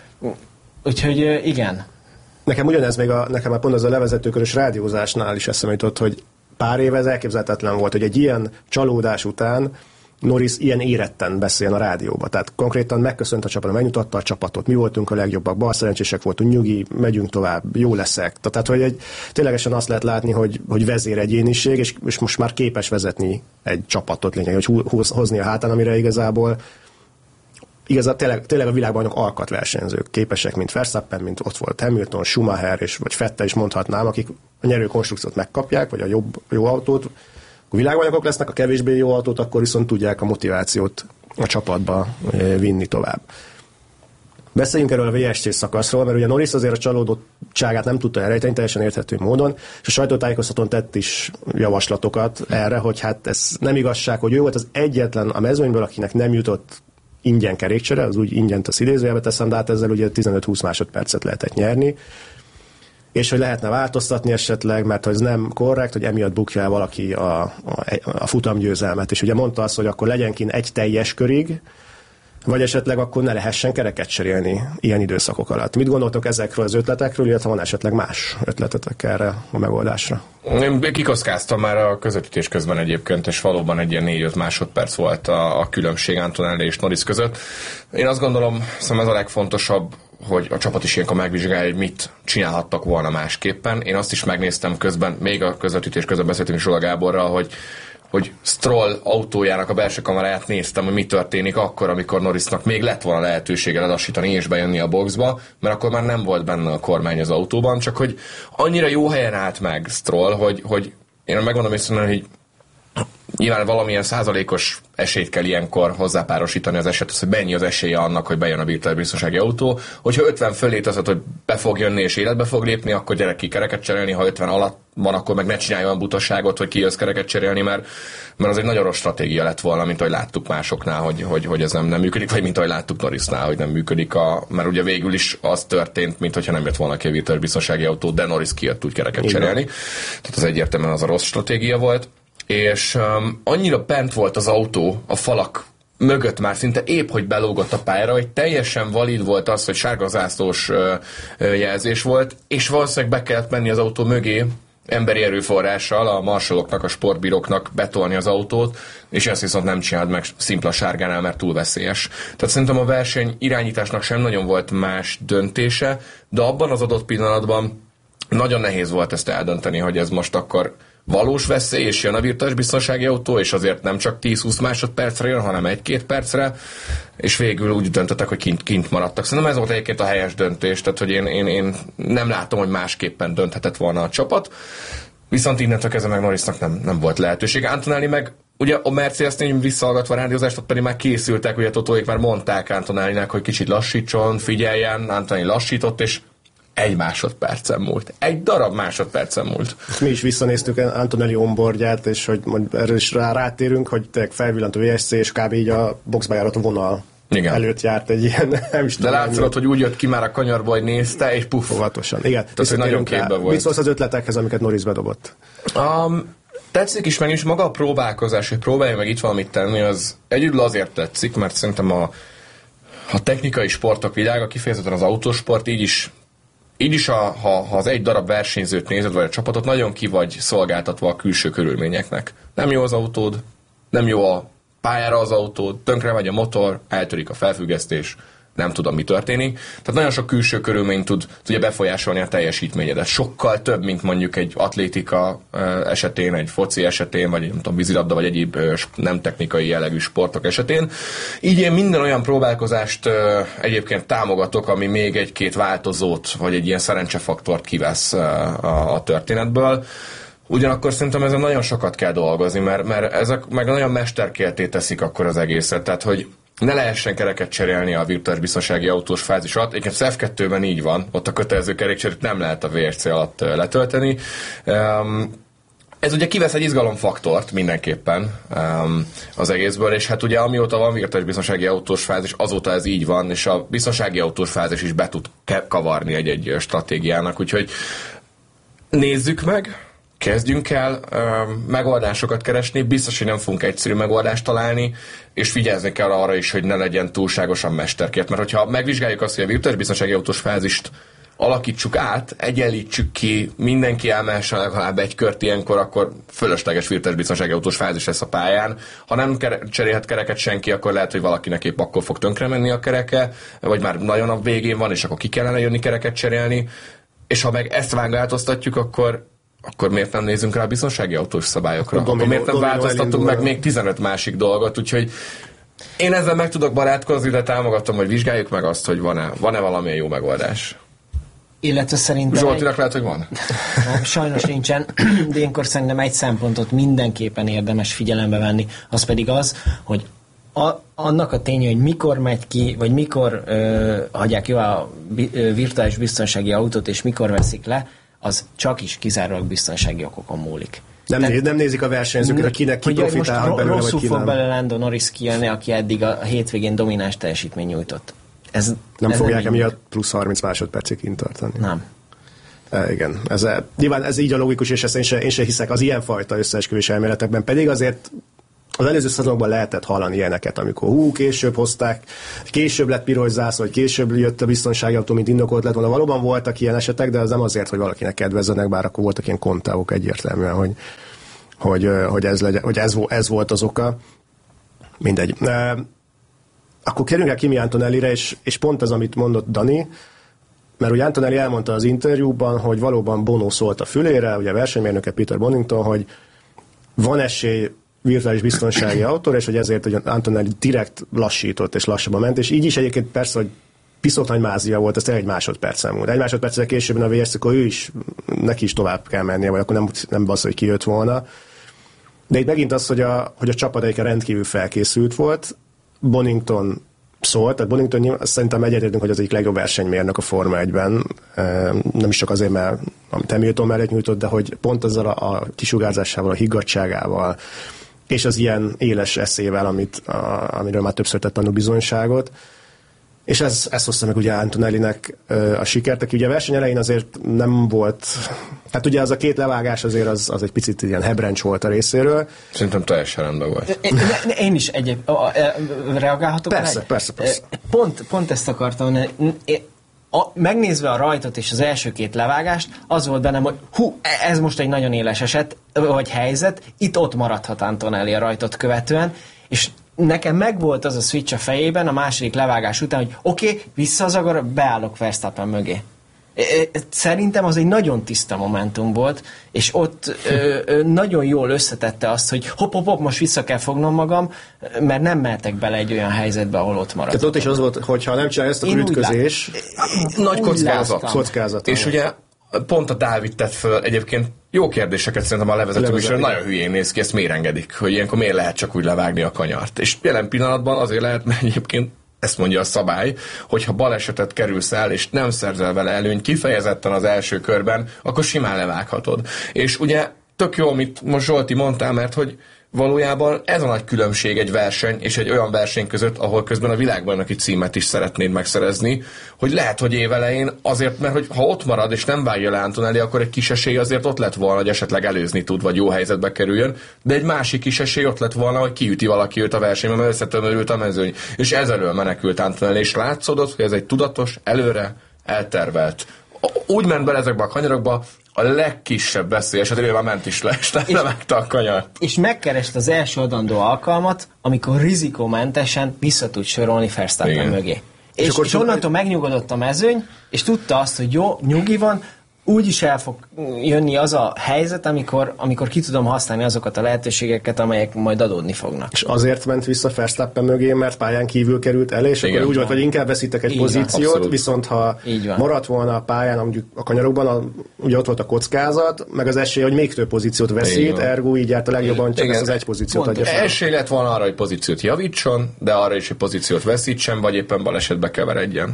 G: Úgyhogy igen.
E: Nekem ugyanez még a, nekem már pont az a levezetőkörös rádiózásnál is eszembe jutott, hogy pár éve ez elképzelhetetlen volt, hogy egy ilyen csalódás után Norris ilyen éretten beszél a rádióba. Tehát konkrétan megköszönt a csapatot, megnyugtatta a csapatot. Mi voltunk a legjobbak, bal szerencsések voltunk, nyugi, megyünk tovább, jó leszek. Tehát, hogy egy, ténylegesen azt lehet látni, hogy, hogy vezér egyéniség, és, és most már képes vezetni egy csapatot, lényeg, hogy hozni a hátán, amire igazából igazából tényleg, tényleg a világbajnok alkatversenyzők képesek, mint Verstappen, mint ott volt Hamilton, Schumacher, és, vagy Vettel is mondhatnám, akik a nyerő konstrukciót megkapják, vagy a jobb, jó autót, akkor világbajnokok lesznek, a kevésbé jó autót, akkor viszont tudják a motivációt a csapatba vinni tovább. Beszéljünk erről a vé es cé szakaszról, mert ugye Norris azért a csalódottságát nem tudta elrejteni teljesen érthető módon, és a sajtótájékoztatón tett is javaslatokat erre, hogy hát ez nem igazság, hogy ő volt az egyetlen a mezőnyből, akinek nem jutott ingyen kerékcsere, az úgy ingyen az idézőjelbe teszem, de hát ezzel ugye tizenöt-húsz másodpercet lehetett nyerni, és hogy lehetne változtatni esetleg, mert hogy ez nem korrekt, hogy emiatt bukja el valaki a, a, a futamgyőzelmet. És ugye mondta azt, hogy akkor legyen kint egy teljes körig, vagy esetleg akkor ne lehessen kereket cserélni ilyen időszakok alatt. Mit gondoltok ezekről az ötletekről, illetve van esetleg más ötletetek erre a megoldásra?
F: Én kikockáztam már a közvetítés közben egyébként, és valóban egy ilyen négy-öt másodperc volt a, a különbség Antonelli és Norris között. Én azt gondolom, szerintem ez a legfontosabb, hogy a csapat is ilyenkor megvizsgálja, hogy mit csinálhattak volna másképpen. Én azt is megnéztem közben, még a közvetítés közben beszéltünk Zsola Gáborral, hogy hogy Stroll autójának a belső kameráját néztem, hogy mi történik akkor, amikor Norrisnak még lett volna lehetősége lelassítani és bejönni a boxba, mert akkor már nem volt benne a kormány az autóban, csak hogy annyira jó helyen állt meg Stroll, hogy, hogy én megmondom észre, hogy Nyilván valamilyen százalékos esélyt kell ilyenkor hozzápárosítani az esethez, hogy mennyi az esélye annak, hogy bejön a virtuális biztonsági autó. Hogyha ötven fölé teszed, hogy be fog jönni és életbe fog lépni, akkor gyerek ki kereket cserélni, ha ötven alatt van, akkor meg ne csinálj olyan butaságot, hogy kijössz kereket cserélni, mert, mert az egy nagyon rossz stratégia lett volna, mint ahogy láttuk másoknál, hogy, hogy, hogy ez nem, nem működik, vagy mint ahogy láttuk Norrisnál, hogy nem működik, a, mert ugye végül is az történt, mint hogyha nem jött volna ki a virtuális biztonsági autó, de Norris kijött úgy kereket igen. cserélni. Tehát az egyértelműen az a rossz stratégia volt. És um, annyira bent volt az autó a falak mögött már szinte épp, hogy belógott a pályára, hogy teljesen valid volt az, hogy sárga zászlós uh, jelzés volt, és valószínűleg be kellett menni az autó mögé emberi erőforrással, a marsaloknak, a sportbíróknak betolni az autót, és ezt viszont nem csináld meg szimpla sárgánál, mert túl veszélyes. Tehát szerintem a verseny irányításnak sem nagyon volt más döntése, de abban az adott pillanatban nagyon nehéz volt ezt eldönteni, hogy ez most akkor valós veszély, és jön a virtuális biztonsági autó, és azért nem csak tíz-húsz másodpercre jön, hanem egy-két percre, és végül úgy döntöttek, hogy kint, kint maradtak. Szerintem ez volt egyébként a helyes döntés, tehát hogy én, én, én nem látom, hogy másképpen dönthetett volna a csapat, viszont innentől kezdve meg Norrisnak nem, nem volt lehetőség. Antonelli meg ugye a Mercedes-nél visszahallgatva a rádiózást, ott pedig már készültek, ugye Totóék már mondták Antonellinek, hogy kicsit lassítson, figyeljen, Antonelli lassított, és egy másodpercen múlt. Egy darab másodpercen múlt.
E: Mi is visszanéztük Antonelli onboardját, és hogy erről is rá, rátérünk, hogy tényleg felvillant a vé es cé, és kb. Így a boxba járat vonal igen. előtt járt egy ilyen, nem is
F: de látszott, hogy úgy jött ki már a kanyarba, hogy nézte, és puff.
E: Óvatosan. Igen.
F: Tehát, hogy nagyon képben volt.
E: Mit szólsz az ötletekhez, amiket Norris bedobott?
F: Um, tetszik is, meg is maga a próbálkozás, hogy próbálja meg itt valamit tenni, az egyedül azért tetszik, mert szerintem a, a technikai sportok világa, kifejezetten az autósport, így is Így is, a, ha, ha az egy darab versenyzőt nézed, vagy a csapatot, nagyon ki vagy szolgáltatva a külső körülményeknek. Nem jó az autód, nem jó a pályára az autód, tönkre megy a motor, eltörik a felfüggesztés, nem tudom, mi történik. Tehát nagyon sok külső körülmény tud, tudja befolyásolni a teljesítményedet. Sokkal több, mint mondjuk egy atlétika esetén, egy foci esetén, vagy nem tudom, vízilabda, vagy egyéb nem technikai jellegű sportok esetén. Így én minden olyan próbálkozást egyébként támogatok, ami még egy-két változót, vagy egy ilyen szerencsefaktort kivesz a, a történetből. Ugyanakkor szerintem ezen nagyon sokat kell dolgozni, mert, mert ezek meg nagyon mesterkélté teszik akkor az egészet. Tehát, hogy ne lehessen kereket cserélni a virtuális biztonsági autós fázis alatt. Egyébként az ef kettőben így van, ott a kötelező kerékcserét nem lehet a vé es cé alatt letölteni. Ez ugye kivesz egy izgalomfaktort mindenképpen az egészből, és hát ugye amióta van virtuális biztonsági autós fázis, azóta ez így van, és a biztonsági autós fázis is be tud kavarni egy-egy stratégiának, úgyhogy nézzük meg, kezdjünk el ö, megoldásokat keresni, biztos, hogy nem fogunk egyszerű megoldást találni, és figyelni kell arra is, hogy ne legyen túlságosan mesterkért, mert hogyha megvizsgáljuk azt, hogy a virtuális biztonsági autós fázist alakítsuk át, egyenlítsük ki, mindenki elmehessen legalább egy kört ilyenkor, akkor fölösleges virtuális biztonsági autós fázis lesz a pályán. Ha nem kere- cserélhet kereket senki, akkor lehet, hogy valakinek épp akkor fog tönkre menni a kereke, vagy már nagyon a végén van, és akkor ki kellene jönni kereket cserélni, és ha meg ezt változtatjuk, akkor akkor miért nem nézzünk rá a biztonsági autós szabályokra? Akkor, akkor miért nem változtatunk meg még tizenöt másik dolgot? Úgyhogy én ezzel meg tudok barátkozni, de támogatom, hogy vizsgáljuk meg azt, hogy van-e, van-e valamilyen jó megoldás.
G: Illetve szerintem...
F: Zsoltinak lehet, hogy van?
G: Sajnos nincsen, de ilyenkor szerintem egy szempontot mindenképpen érdemes figyelembe venni, az pedig az, hogy a, annak a tény, hogy mikor megy ki, vagy mikor ö, hagyják jó a virtuális biztonsági autót, és mikor veszik le, az csak is kizárólag biztonsági okokon múlik.
E: Nem, néz, nem nézik a versenyzőket, hogy kinek ki profitálhat belőle, vagy ki nem.
G: Rosszul fog bele Lando Norris kijönni, aki eddig a hétvégén domináns teljesítmény nyújtott. Ez,
E: nem
G: ez
E: fogják emiatt plusz harminc másodpercig kint tartani.
G: Nem.
E: E, igen. Ez, nyilván ez így a logikus, és ezt én se, én se hiszek az ilyenfajta összeesküvés elméletekben, pedig azért az előző szezonokban lehetett hallani ilyeneket, amikor hú, később hozták, később lett piros zászló, vagy később jött a biztonsági autó, mint indokolt lett volna. Valóban voltak ilyen esetek, de az nem azért, hogy valakinek kedvezzenek, bár akkor voltak ilyen kontávok egyértelműen, hogy, hogy, hogy, ez, legyen, hogy ez, ez volt az oka. Mindegy. E, akkor kerüljünk el Kimi Antonellire, és, és pont az, amit mondott Dani, mert ugye Antonelli elmondta az interjúban, hogy valóban Bono szólt a fülére, ugye a versenymérnöke Peter Bonington, hogy van esély virtuális biztonsági autóra, és hogy ezért, hogy Antonelli direkt lassított és lassabban ment, és így is egyébként persze, hogy piszok nagy mázia volt, ez egy másodpercen múlt. Egy másodperccel később a vé es cé, akkor ő is, neki is tovább kell mennie, vagy akkor nem, nem bassz, hogy kijött volna. De itt megint az, hogy a, hogy a csapataiken rendkívül felkészült volt. Bonington szólt, tehát Bonington szerintem egyetértünk, hogy az egyik legjobb versenymérnök a Forma egyben. Nem is csak azért, mert amit Hamilton mellett nyújtott, de hogy pont azzal a, a kisugárzásával, a higgadtságával, és az ilyen éles eszével, amit, a, amiről már többször tett tanúbizonyságot. És ez, ez hozta meg ugye Antonellinek a sikert, aki ugye a verseny elején azért nem volt, hát ugye az a két levágás azért az, az egy picit ilyen hebrencs volt a részéről.
F: Szerintem teljesen rendben volt.
G: Én, én is egyéb, reagálhatok?
E: Persze, persze, persze.
G: Pont, pont ezt akartam, a, megnézve a rajtot és az első két levágást, az volt bennem, hogy hú, ez most egy nagyon éles eset, vagy helyzet, itt ott maradhat Antonelli a rajtot követően, és nekem megvolt az a switch a fejében a második levágás után, hogy oké, okay, visszazagor, beállok Verstappen mögé. Szerintem az egy nagyon tiszta momentum volt, és ott ö, ö, nagyon jól összetette azt, hogy hopp, hopp, hopp, most vissza kell fognom magam, mert nem mehetek bele egy olyan helyzetbe, ahol ott maradok.
E: Tehát ott is az volt, hogyha nem csinálja ezt a ütközés,
F: nagy kockázat.
E: kockázat.
F: És ugye pont a Dávid tett föl egyébként jó kérdéseket szerintem a levezető is, nagyon hülyén néz ki, ezt miért engedik, hogy ilyenkor miért lehet csak úgy levágni a kanyart. És jelen pillanatban azért lehet, mert egyébként ezt mondja a szabály, hogyha balesetet kerülsz el, és nem szerzel vele előnyt kifejezetten az első körben, akkor simán levághatod. És ugye tök jó, amit most Zsolti mondtál, mert hogy valójában ez a nagy különbség egy verseny és egy olyan verseny között, ahol közben a világbajnoki címet is szeretnéd megszerezni, hogy lehet, hogy évelején azért, mert hogy ha ott marad és nem vágja le Antonelli, akkor egy kis esély azért ott lett volna, hogy esetleg előzni tud, vagy jó helyzetbe kerüljön, de egy másik kis esély ott lett volna, hogy kiüti valaki őt a versenyben, mert összetömörült a mezőny. És ez elől menekült Antonelli, és látszódott, hogy ez egy tudatos, előre eltervelt. Úgy ment bele ezekbe a kanyarokba, a legkisebb veszély esetében már ment is le, és levágta a kanyart.
G: És megkereste az első adandó alkalmat, amikor rizikómentesen vissza tud sorolni Verstappen mögé. És, és, és onnantól megnyugodott a mezőny, és tudta azt, hogy jó, nyugi van, úgyis el fog jönni az a helyzet, amikor, amikor ki tudom használni azokat a lehetőségeket, amelyek majd adódni fognak.
E: És azért ment vissza Verstappen mögé, mert pályán kívül került elé, és igen, akkor úgy volt, hogy inkább veszítek egy így pozíciót, van, viszont ha maradt volna a pályán, mondjuk a kanyarokban, a, ugye ott volt a kockázat, meg az esély, hogy még több pozíciót veszít, ergo így járt a legjobban csak ezt az egy pozíciót adja fel.
F: Esély lett volna arra, hogy pozíciót javítson, de arra is, hogy pozíciót veszítsen, vagy éppen balesetbe keveredjen.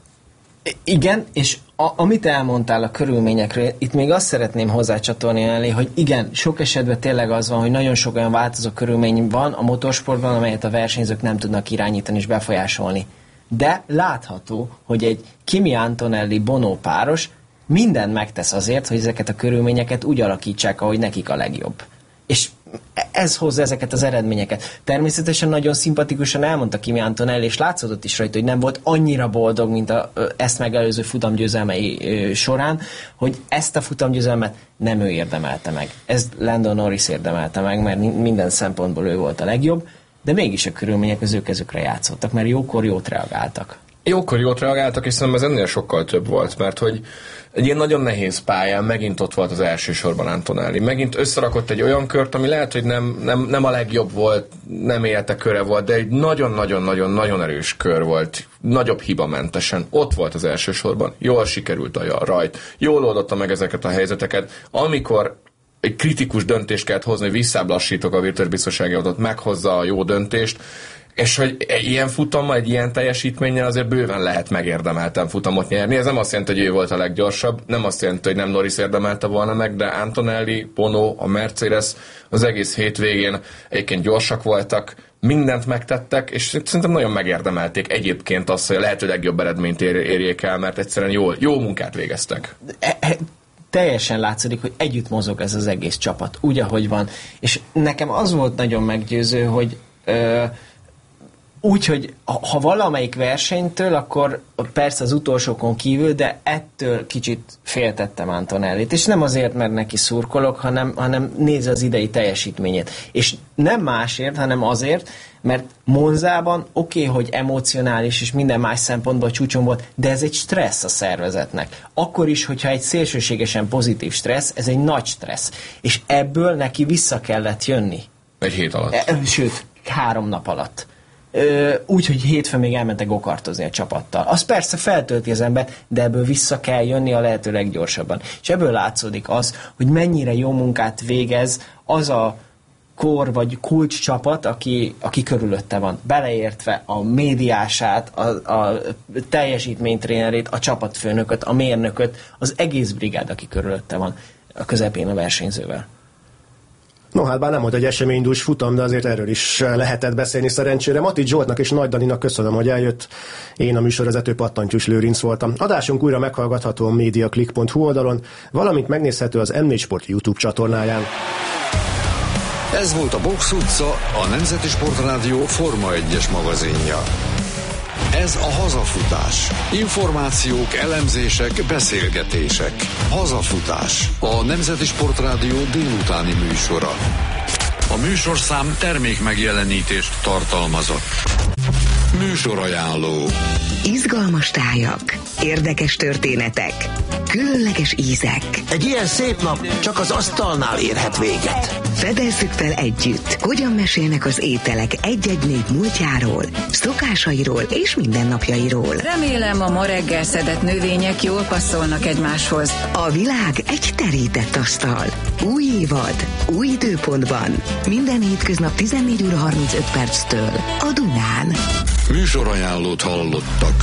G: Igen, és a, amit elmondtál a körülményekről, itt még azt szeretném hozzácsatolni elé, hogy igen, sok esetben tényleg az van, hogy nagyon sok olyan változó körülmény van a motorsportban, amelyet a versenyzők nem tudnak irányítani és befolyásolni. De látható, hogy egy Kimi Antonelli Bono páros mindent megtesz azért, hogy ezeket a körülményeket úgy alakítsák, ahogy nekik a legjobb. És ez hozza ezeket az eredményeket. Természetesen nagyon szimpatikusan elmondta Kimi Antonelli, és látszódott is rajta, hogy nem volt annyira boldog, mint a, ezt megelőző futamgyőzelmei során, hogy ezt a futamgyőzelmet nem ő érdemelte meg. Ez Lando Norris érdemelte meg, mert minden szempontból ő volt a legjobb, de mégis a körülmények az ő kezükre játszottak, mert jókor jót reagáltak.
F: Jókor jót reagáltak, és szerintem ez ennél sokkal több volt, mert hogy egy ilyen nagyon nehéz pályán megint ott volt az első sorban Antonelli. Megint összerakott egy olyan kört, ami lehet, hogy nem, nem, nem a legjobb volt, nem élte köre volt, de egy nagyon-nagyon-nagyon-nagyon erős kör volt, nagyobb hibamentesen. Ott volt az első sorban, jól sikerült a rajt, jól oldotta meg ezeket a helyzeteket. Amikor egy kritikus döntést kellett hozni, hogy visszáblassítok a virtuális biztonsági adatot, meghozza a jó döntést, és hogy egy ilyen futammal, egy ilyen teljesítménnyel azért bőven lehet megérdemelten futamot nyerni. Ez nem azt jelenti, hogy ő volt a leggyorsabb, nem azt jelenti, hogy nem Norris érdemelte volna meg, de Antonelli, Bono, a Mercedes az egész hétvégén egyébként gyorsak voltak, mindent megtettek, és szerintem nagyon megérdemelték egyébként azt, hogy a lehető legjobb eredményt érjék el, mert egyszerűen jó, jó munkát végeztek.
G: Teljesen látszódik, hogy együtt mozog ez az egész csapat, úgy, ahogy van. És nekem az volt nagyon meggyőző, hogy ö, úgy, hogy ha valamelyik versenytől, akkor persze az utolsókon kívül, de ettől kicsit féltettem Antonellit. És nem azért, mert neki szurkolok, hanem, hanem nézze az idei teljesítményét. És nem másért, hanem azért, mert Monzában oké, okay, hogy emocionális és minden más szempontból csúcson volt, de ez egy stressz a szervezetnek. Akkor is, hogyha egy szélsőségesen pozitív stressz, ez egy nagy stressz. És ebből neki vissza kellett jönni.
F: Egy hét alatt.
G: E, sőt, három nap alatt. Úgy, hogy hétfőn még elmentek gokartozni a csapattal. Az persze feltölti az ember, de ebből vissza kell jönni a lehető leggyorsabban. És ebből látszódik az, hogy mennyire jó munkát végez az a kor vagy kulcs csapat, aki, aki körülötte van. Beleértve a médiását, a, a teljesítménytrénerét, a csapatfőnököt, a mérnököt, az egész brigád, aki körülötte van a közepén a versenyzővel.
E: No, hát bár nem volt egy eseménydús futam, de azért erről is lehetett beszélni szerencsére. Mati Zsoltnak és Nagy Daninak köszönöm, hogy eljött. Én a műsorvezető Pattantyús Lőrinc voltam. Adásunk újra meghallgatható a mediaclick pont hu oldalon, valamint megnézhető az em négy Sport YouTube csatornáján.
A: Ez volt a Box utca, a Nemzeti Sportrádió Forma egyes magazinja. Ez a Hazafutás. Információk, elemzések, beszélgetések. Hazafutás. A Nemzeti Sportrádió délutáni műsora. A műsorszám termék megjelenítést tartalmazott. Műsorajánló.
H: Izgalmas tájak, érdekes történetek, különleges ízek.
I: Egy ilyen szép nap csak az asztalnál érhet véget.
H: Fedezzük fel együtt, hogyan mesélnek az ételek egy-egy nép múltjáról, szokásairól és mindennapjairól.
J: Remélem, a ma reggel szedett növények jól passzolnak egymáshoz.
H: A világ egy terített asztal. Új évad, új időpontban. Minden hétköznap tizennégy óra harmincöt perctől a Dunán.
A: Műsorajánlót hallottak.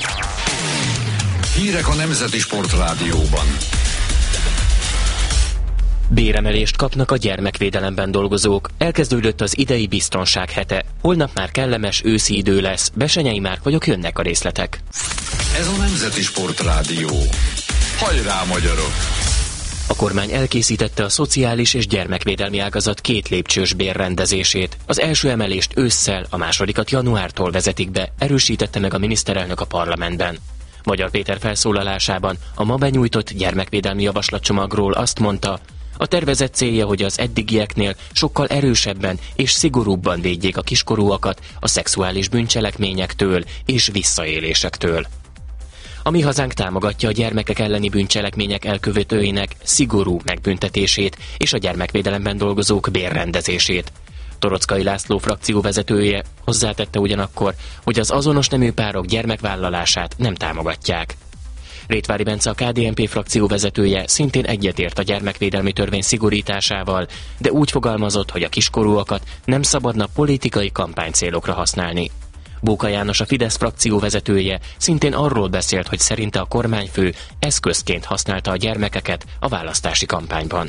A: Hírek a Nemzeti Sportrádióban.
K: Béremelést kapnak a gyermekvédelemben dolgozók. Elkezdődött az idei biztonság hete. Holnap már kellemes őszi idő lesz. Besenyei Márk vagyok, jönnek a részletek.
A: Ez a Nemzeti Sportrádió. Hajrá, magyarok!
K: A kormány elkészítette a szociális és gyermekvédelmi ágazat két lépcsős bérrendezését. Az első emelést ősszel, a másodikat januártól vezetik be, erősítette meg a miniszterelnök a parlamentben. Magyar Péter felszólalásában a ma benyújtott gyermekvédelmi javaslatcsomagról azt mondta, a tervezet célja, hogy az eddigieknél sokkal erősebben és szigorúbban védjék a kiskorúakat a szexuális bűncselekményektől és visszaélésektől. A Mi Hazánk támogatja a gyermekek elleni bűncselekmények elkövetőinek szigorú megbüntetését és a gyermekvédelemben dolgozók bérrendezését. Toroczkai László frakcióvezetője hozzátette ugyanakkor, hogy az azonos nemű párok gyermekvállalását nem támogatják. Rétvári Bence, a ká dé en pé frakcióvezetője szintén egyetért a gyermekvédelmi törvény szigorításával, de úgy fogalmazott, hogy a kiskorúakat nem szabadna politikai kampánycélokra használni. Bóka János, a Fidesz frakcióvezetője szintén arról beszélt, hogy szerinte a kormányfő eszközként használta a gyermekeket a választási kampányban.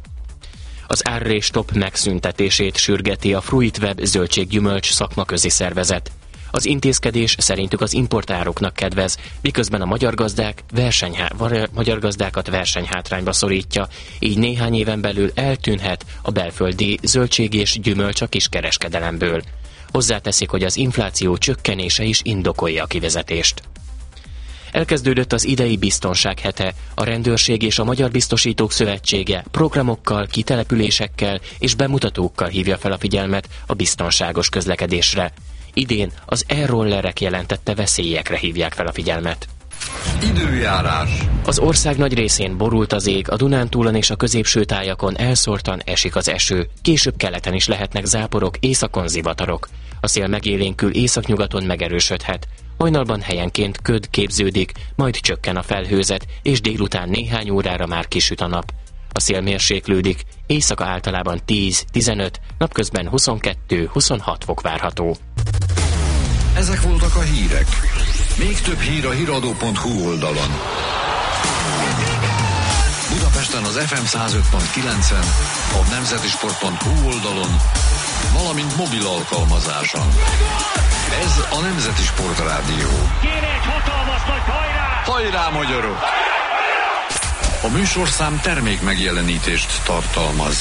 K: Az árrés-stop megszüntetését sürgeti a Fruitweb zöldséggyümölcs szakmaközi szervezet. Az intézkedés szerintük az importároknak kedvez, miközben a magyar gazdák versenyhá- magyar gazdákat versenyhátrányba szorítja, így néhány éven belül eltűnhet a belföldi zöldség és gyümölcs a kiskereskedelemből. Hozzáteszik, hogy az infláció csökkenése is indokolja a kivezetést. Elkezdődött az idei biztonság hete. A Rendőrség és a Magyar Biztosítók Szövetsége programokkal, kitelepülésekkel és bemutatókkal hívja fel a figyelmet a biztonságos közlekedésre. Idén az e-rollerek jelentette veszélyekre hívják fel a figyelmet.
A: Időjárás.
K: Az ország nagy részén borult az ég, a Dunántúlon és a középső tájakon elszórtan esik az eső. Később keleten is lehetnek záporok, északon zivatarok. A szél megélénkül északnyugaton megerősödhet. Hajnalban helyenként köd képződik, majd csökken a felhőzet, és délután néhány órára már kisüt a nap. A szél mérséklődik, éjszaka általában tíz-tizenöt, napközben huszonkettő-huszonhat fok várható.
A: Ezek voltak a hírek. Még több hír a híradó pont hu oldalon. Budapesten az ef em száz öt pont kilencen, a nemzeti sport pont hu oldalon, valamint mobil alkalmazáson. Ez a Nemzeti Sportrádió.
C: Kéne egy hatalmas nagy hajrá!
A: Hajrá, magyarok! A műsorszám termék megjelenítést tartalmaz.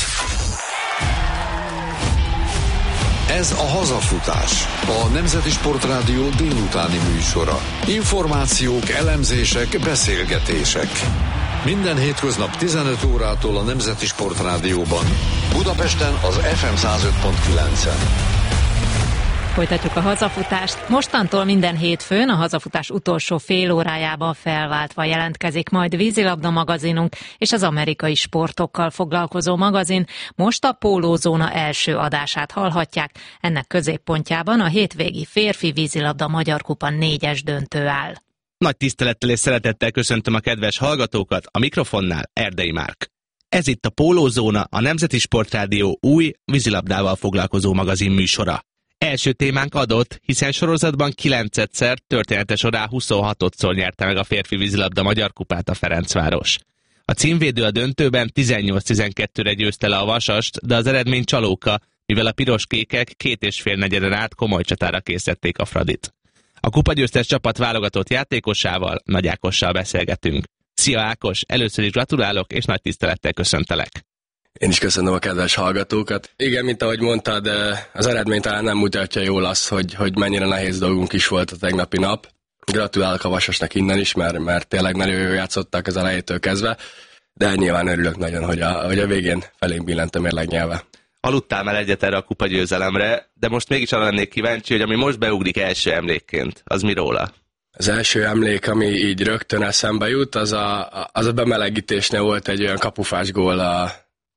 A: Ez a Hazafutás, a Nemzeti Sportrádió délutáni műsora. Információk, elemzések, beszélgetések. Minden hétköznap tizenöt órától a Nemzeti Sportrádióban. Budapesten az ef em száz öt pont kilencen.
D: Folytatjuk a hazafutást. Mostantól minden hétfőn a hazafutás utolsó fél órájában felváltva jelentkezik majd vízilabda magazinunk és az amerikai sportokkal foglalkozó magazin. Most a Pólózóna első adását hallhatják. Ennek középpontjában a hétvégi férfi vízilabda Magyar Kupa négyes döntő áll.
L: Nagy tisztelettel és szeretettel köszöntöm a kedves hallgatókat, a mikrofonnál Erdei Márk. Ez itt a Pólózóna, a Nemzeti Sportrádió új vízilabdával foglalkozó magazin műsora. Első témánk adott, hiszen sorozatban kilencedszer, története során huszonhatodszor nyerte meg a férfi vízilabda magyar kupát a Ferencváros. A címvédő a döntőben tizennyolc tizenkettőre győzte le a Vasast, de az eredmény csalóka, mivel a piros-kékek két és fél negyeden át komoly csatára készítették a Fradit. A kupagyőztes csapat válogatott játékosával, Nagy Ákossal beszélgetünk. Szia Ákos, először is gratulálok, és nagy tisztelettel köszöntelek.
M: Én is köszönöm a kedves hallgatókat. Igen, mint ahogy mondtad, az eredmény talán nem mutatja jól azt, hogy, hogy mennyire nehéz dolgunk is volt a tegnapi nap. Gratulálok a Vasasnak innen is, mert, mert tényleg nagyon jól játszottak az elejétől kezdve, de nyilván örülök nagyon, hogy a, hogy a végén felénk billent a mérleg nyelve.
L: Aludtál már egyet erre a kupagyőzelemre, de most mégis arra lennék kíváncsi, hogy ami most beugrik első emlékként, az mi róla?
M: Az első emlék, ami így rögtön eszembe jut, az a, az a bemelegítésnél volt egy olyan kapufás gól a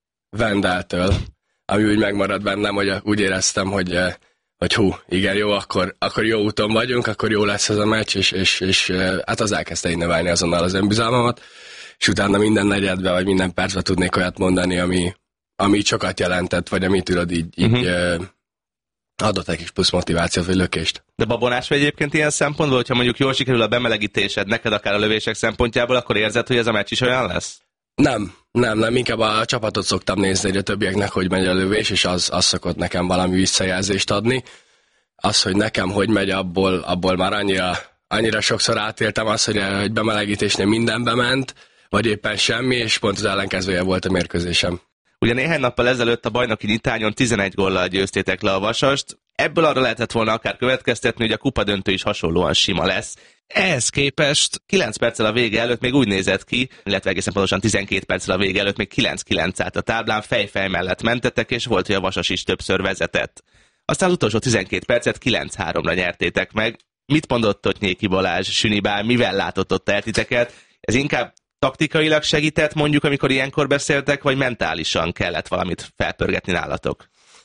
M: Vendeltől, ami úgy megmaradt bennem, hogy úgy éreztem, hogy, hogy hú, igen, jó, akkor, akkor jó úton vagyunk, akkor jó lesz ez a meccs, és, és, és hát az elkezdte így növelni azonnal az önbizalmamat, és utána minden negyedben, vagy minden percben tudnék olyat mondani, ami, ami sokat jelentett, vagy ami tudod így, így uh-huh. adott egy kis plusz motivációt, vagy lökést.
L: De babonás vagy egyébként ilyen szempontból, hogyha mondjuk jól sikerül a bemelegítésed, neked akár a lövések szempontjából, akkor érzed, hogy ez a meccs is olyan lesz?
M: Nem, nem, nem, inkább a csapatot szoktam nézni, hogy a többieknek hogy megy a lövés, és az, az szokott nekem valami visszajelzést adni. Az, hogy nekem hogy megy, abból, abból már annyira, annyira sokszor átéltem azt, hogy egy bemelegítésnél mindenbe ment, vagy éppen semmi, és pont az ellenkezője volt a mérkőzésem.
L: Ugye néhány nappal ezelőtt a bajnoki nyitányon tizenegy góllal győztétek le a Vasast. Ebből arra lehetett volna akár következtetni, hogy a kupadöntő is hasonlóan sima lesz. Ehhez képest kilenc perccel a vége előtt még úgy nézett ki, illetve egészen pontosan tizenkét perccel a vége előtt még kilenc kilenc állt a táblán, fej-fej mellett mentetek, és volt, hogy a Vasas is többször vezetett. Aztán az utolsó tizenkét percet kilenc háromra nyertétek meg. Mit mondott ott Nyéki Balázs, Sünibál, mivel látott ott titeket? Ez inkább taktikailag segített, mondjuk, amikor ilyenkor beszéltek, vagy mentálisan kellett valamit felpörgetni nálatok?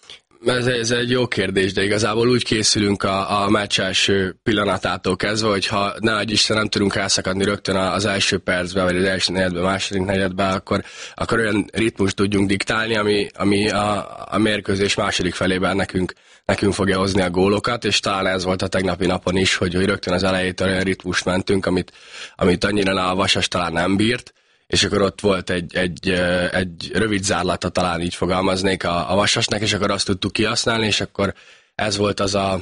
M: Ez, ez egy jó kérdés, de igazából úgy készülünk a, a meccs első pillanatától kezdve, hogy ha ne adj Isten, nem tudunk elszakadni rögtön az első percben, vagy az első negyedben, második negyedben, akkor, akkor olyan ritmust tudjunk diktálni, ami, ami a, a mérkőzés második felében nekünk, nekünk fogja hozni a gólokat, és talán ez volt a tegnapi napon is, hogy, hogy rögtön az elejétől olyan ritmust mentünk, amit, amit annyira a Vasas talán nem bírt, és akkor ott volt egy, egy, egy rövid zárlata, talán így fogalmaznék a, a Vasasnak, és akkor azt tudtuk kihasználni, és akkor ez volt az a,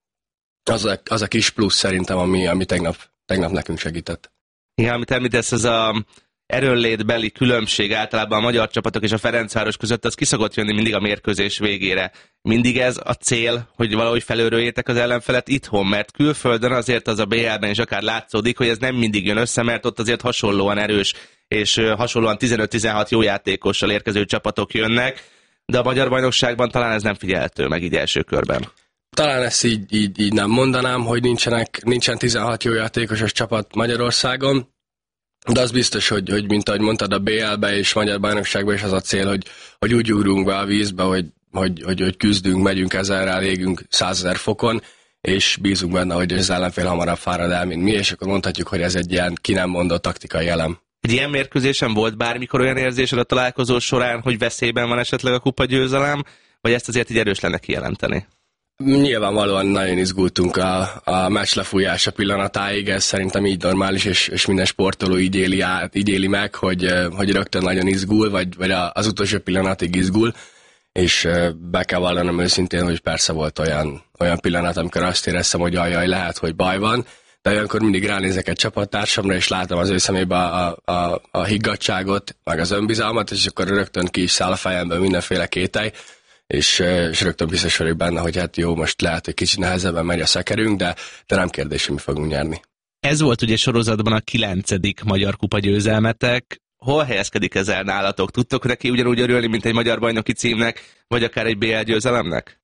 M: az a, az a kis plusz szerintem, ami, ami tegnap, tegnap nekünk segített.
L: Igen, amit említesz, ez a erőnlétbeli különbség általában a magyar csapatok és a Ferencváros között, az kiszokott jönni mindig a mérkőzés végére. Mindig ez a cél, hogy valahogy felőröljétek az ellenfelet itthon, mert külföldön azért az a bé el-ben is akár látszódik, hogy ez nem mindig jön össze, mert ott azért hasonlóan erős és hasonlóan tizenöt-tizenhat jó játékossal érkező csapatok jönnek, de a magyar bajnokságban talán ez nem figyelhető meg így első körben.
M: Talán ezt így, így, így nem mondanám, hogy nincsenek, nincsen tizenhat jó játékosos csapat Magyarországon, de az biztos, hogy, hogy mint ahogy mondtad, a bé el-be és magyar bajnokságban is az a cél, hogy, hogy úgy ugrunk be a vízbe, hogy, hogy, hogy, hogy küzdünk, megyünk ezerrel, égünk százezer fokon, és bízunk benne, hogy az ellenfél hamarabb fárad el, mint mi, és akkor mondhatjuk, hogy ez egy ilyen ki nem mondott taktikai elem.
L: Egy ilyen mérkőzésen volt bármikor olyan érzésed a találkozó során, hogy veszélyben van esetleg a kupagyőzelem, vagy ezt azért így erős lenne kijelenteni?
M: Nyilvánvalóan nagyon izgultunk a, a meccs lefújása pillanatáig, ez szerintem így normális, és, és minden sportoló így éli, át, így éli meg, hogy, hogy rögtön nagyon izgul, vagy, vagy az utolsó pillanatig izgul, és be kell vallanom őszintén, hogy persze volt olyan, olyan pillanat, amikor azt éreztem, hogy ajaj, lehet, hogy baj van, de olyankor mindig ránézek egy csapattársamra, és látom az ő szemébe a, a, a higgadtságot, meg az önbizalmat, és akkor rögtön ki is száll a fejemben mindenféle kételj, és, és rögtön biztos vagyok benne, hogy hát jó, most lehet, hogy kicsit nehezebben megy a szekerünk, de, de nem kérdés, hogy mi fogunk nyerni.
L: Ez volt ugye sorozatban a kilencedik magyar kupa győzelmetek. Hol helyezkedik ez el nálatok? Tudtok neki ugyanúgy örülni, mint egy magyar bajnoki címnek, vagy akár egy bé el győzelemnek?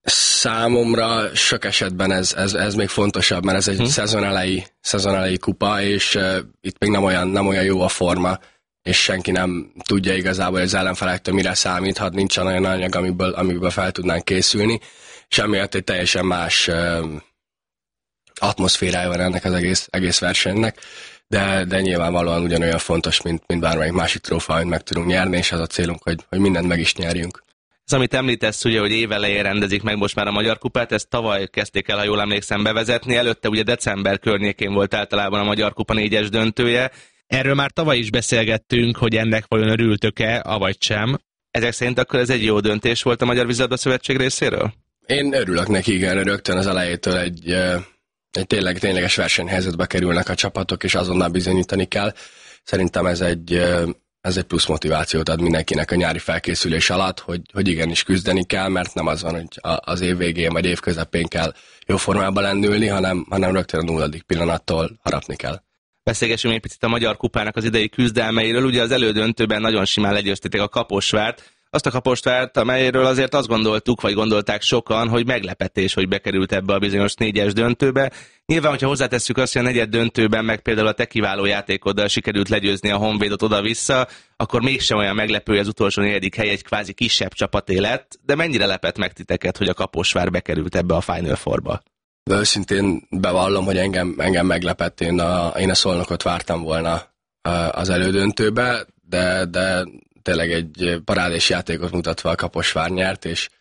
M: Számomra sok esetben ez, ez, ez még fontosabb, mert ez egy hm. szezon elejé, szezon elejé kupa, és uh, itt még nem olyan, nem olyan jó a forma, és senki nem tudja igazából, hogy az ellenfelektől mire számíthat, nincsen olyan anyag, amiből, amiből fel tudnánk készülni, és emiatt egy teljesen más uh, atmoszférája van ennek az egész, egész versenynek. de, de nyilvánvalóan ugyanolyan fontos, mint, mint bármelyik másik trófa, amit meg tudunk nyerni, és az a célunk, hogy, hogy mindent meg is nyerjünk.
L: Ez, amit említesz, ugye, hogy évelején rendezik meg most már a Magyar Kupát, ezt tavaly kezdték el, ha jól emlékszem, bevezetni. Előtte ugye december környékén volt általában a Magyar Kupa négyes döntője. Erről már tavaly is beszélgettünk, hogy ennek vajon örültök-e, avagy sem. Ezek szerint akkor ez egy jó döntés volt a Magyar Vízilabda Szövetség részéről?
M: Én örülök neki, igen, rögtön az elejétől egy, egy tényleg, tényleges versenyhelyzetbe kerülnek a csapatok, és azonnal bizonyítani kell. Szerintem ez egy, ez egy plusz motivációt ad mindenkinek a nyári felkészülés alatt, hogy, hogy igenis küzdeni kell, mert nem az van, hogy az év végén vagy év közepén kell jó formában lendülni, hanem, hanem rögtön a nulladik pillanattól harapni kell.
L: Beszélgessünk egy picit a Magyar Kupának az idei küzdelmeiről. Ugye az elődöntőben nagyon simán legyőzték a Kaposvárt. Azt a Kaposvárt, amelyről azért azt gondoltuk, vagy gondolták sokan, hogy meglepetés, hogy bekerült ebbe a bizonyos négyes döntőbe. Nyilván, hogyha hozzátesszük azt, hogy a negyed döntőben meg például a te kiváló játékoddal sikerült legyőzni a Honvédot oda-vissza, akkor mégsem olyan meglepő, hogy az utolsó negyedik hely egy kvázi kisebb csapaté lett, de mennyire lepett meg titeket, hogy a Kaposvár bekerült ebbe a Final Fourba?
M: De őszintén bevallom, hogy engem, engem meglepett, én a, én a Szolnokot vártam volna az elődöntőbe, de, de tényleg egy parádés játékot mutatva a Kaposvár nyert, és,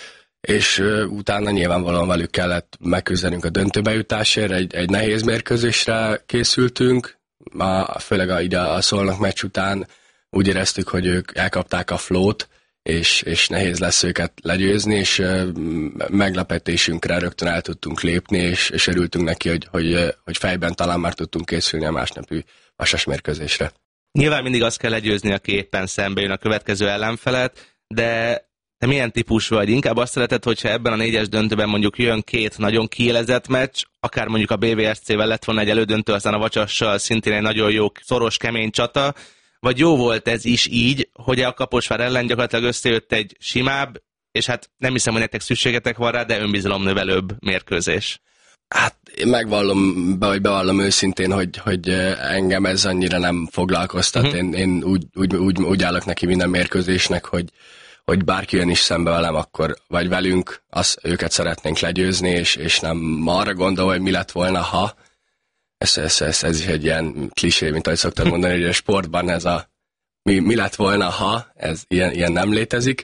M: és utána nyilvánvalóan velük kellett megküzdenünk a döntőbe jutásért, egy, egy nehéz mérkőzésre készültünk, a, főleg a, ide a Szolnok meccs után úgy éreztük, hogy ők elkapták a flót, és, és nehéz lesz őket legyőzni, és meglepetésünkre rögtön el tudtunk lépni, és, és örültünk neki, hogy, hogy, hogy fejben talán már tudtunk készülni a másnapi vasas mérkőzésre.
L: Nyilván mindig azt kell legyőzni, aki éppen szembe jön a következő ellenfelet, de te milyen típus vagy? Inkább azt szereted, hogyha ebben a négyes döntőben mondjuk jön két nagyon kiélezett meccs, akár mondjuk a bé vé es cé-vel lett volna egy elődöntő, aztán a Vacsassal szintén egy nagyon jó, szoros, kemény csata, vagy jó volt ez is így, hogy a Kaposvár ellen gyakorlatilag összejött egy simább, és hát nem hiszem, hogy nektek szükségetek van rá, de önbizalomnövelőbb mérkőzés.
M: Hát én megvallom, be, hogy bevallom őszintén, hogy, hogy engem ez annyira nem foglalkoztat. Uh-huh. Én, én úgy, úgy, úgy, úgy állok neki minden mérkőzésnek, hogy, hogy bárki jön is szembe velem, akkor vagy velünk, azt, őket szeretnénk legyőzni, és, és nem arra gondol, hogy mi lett volna, ha. Ez, ez, ez, ez is egy ilyen klisé, mint ahogy szoktad mondani, hogy a sportban ez a mi, mi lett volna, ha, ez ilyen, ilyen nem létezik.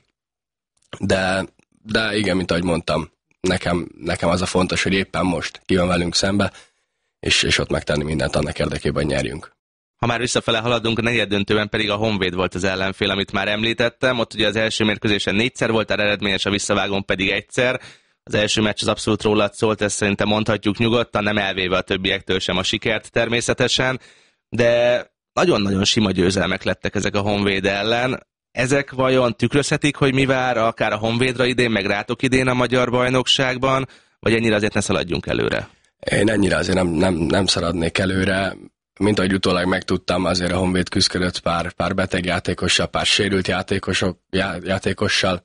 M: De, de igen, mint ahogy mondtam, nekem, nekem az a fontos, hogy éppen most ki van velünk szembe, és, és ott megtenni mindent annak érdekében, hogy nyerjünk.
L: Ha már visszafele haladunk, a negyed döntőben pedig a Honvéd volt az ellenfél, amit már említettem. Ott ugye az első mérkőzésen négyszer volt eredményes, a visszavágón pedig egyszer. Az első meccs az abszolút rólad szólt, ezt szerintem mondhatjuk nyugodtan, nem elvéve a többiektől sem a sikert természetesen, de nagyon-nagyon sima győzelmek lettek ezek a Honvéd ellen. Ezek vajon tükrözhetik, hogy mi vár akár a Honvédra idén, meg rátok idén a magyar bajnokságban, vagy ennyire azért ne szaladjunk előre?
M: Én ennyire azért nem, nem, nem szaladnék előre. Mint ahogy utólag megtudtam, azért a Honvéd küzdött pár, pár beteg játékossal, pár sérült játékosok, já, játékossal.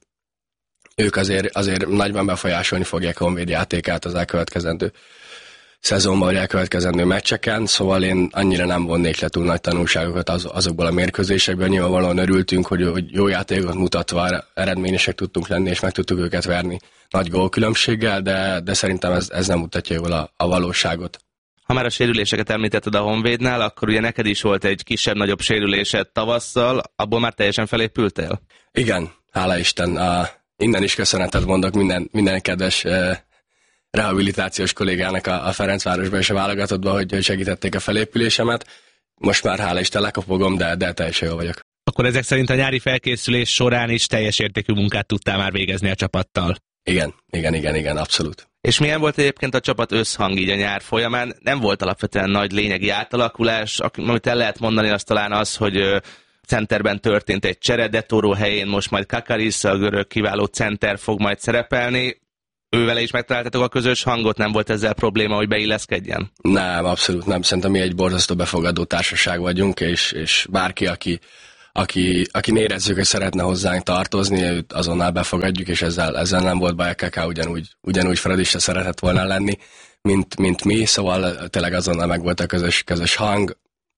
M: Ők azért, azért nagyban befolyásolni fogják a Honvéd játékát az elkövetkezendő szezonban, vagy elkövetkezendő meccseken, szóval én annyira nem vonnék le túl nagy tanulságokat az, azokból a mérkőzésekben. Nyilvánvalóan örültünk, hogy, hogy jó játékot mutatva eredményesek tudtunk lenni, és meg tudtuk őket verni nagy gólkülönbséggel, de, de szerintem ez, ez nem mutatja jól a, a valóságot.
L: Ha már a sérüléseket említetted a Honvédnál, akkor ugye neked is volt egy kisebb-nagyobb sérülésed tavasszal, abból már teljesen felépültél?
M: Igen, hála Isten. A, innen is köszönetet mondok minden, minden kedves eh, rehabilitációs kollégának a, a Ferencvárosban és a válogatottban, hogy, hogy segítették a felépülésemet. Most már hála Isten lekapogom, de, de teljesen jó vagyok.
L: Akkor ezek szerint a nyári felkészülés során is teljes értékű munkát tudtál már végezni a csapattal?
M: Igen, igen, igen, igen, abszolút.
L: És milyen volt egyébként a csapat összhang így a nyár folyamán? Nem volt alapvetően nagy lényegi átalakulás, amit el lehet mondani, az talán az, hogy centerben történt egy csere, De Toro helyén most majd Kakaris, a görög kiváló center fog majd szerepelni. Ővele is megtaláltatok a közös hangot, nem volt ezzel probléma, hogy beilleszkedjen?
M: Nem, abszolút nem. Szerintem mi egy borzasztó befogadó társaság vagyunk, és, és bárki, aki, aki, aki érezzük, hogy szeretne hozzánk tartozni, őt azonnal befogadjuk, és ezzel, ezzel nem volt baj, a ká ká ugyanúgy, ugyanúgy Fradi se szeretett volna lenni, mint, mint mi, szóval tényleg azonnal meg volt a közös, közös hang,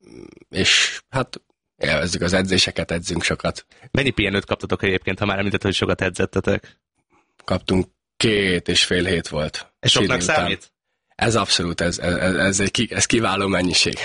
M: és hát élvezzük az edzéseket, edzünk sokat.
L: Mennyi pihenőt kaptatok egyébként, ha már említett, hogy sokat edzettetek?
M: Kaptunk két és fél hét volt.
L: És soknak számít?
M: Ez abszolút, ez, ez, ez, egy, ez kiváló mennyiség.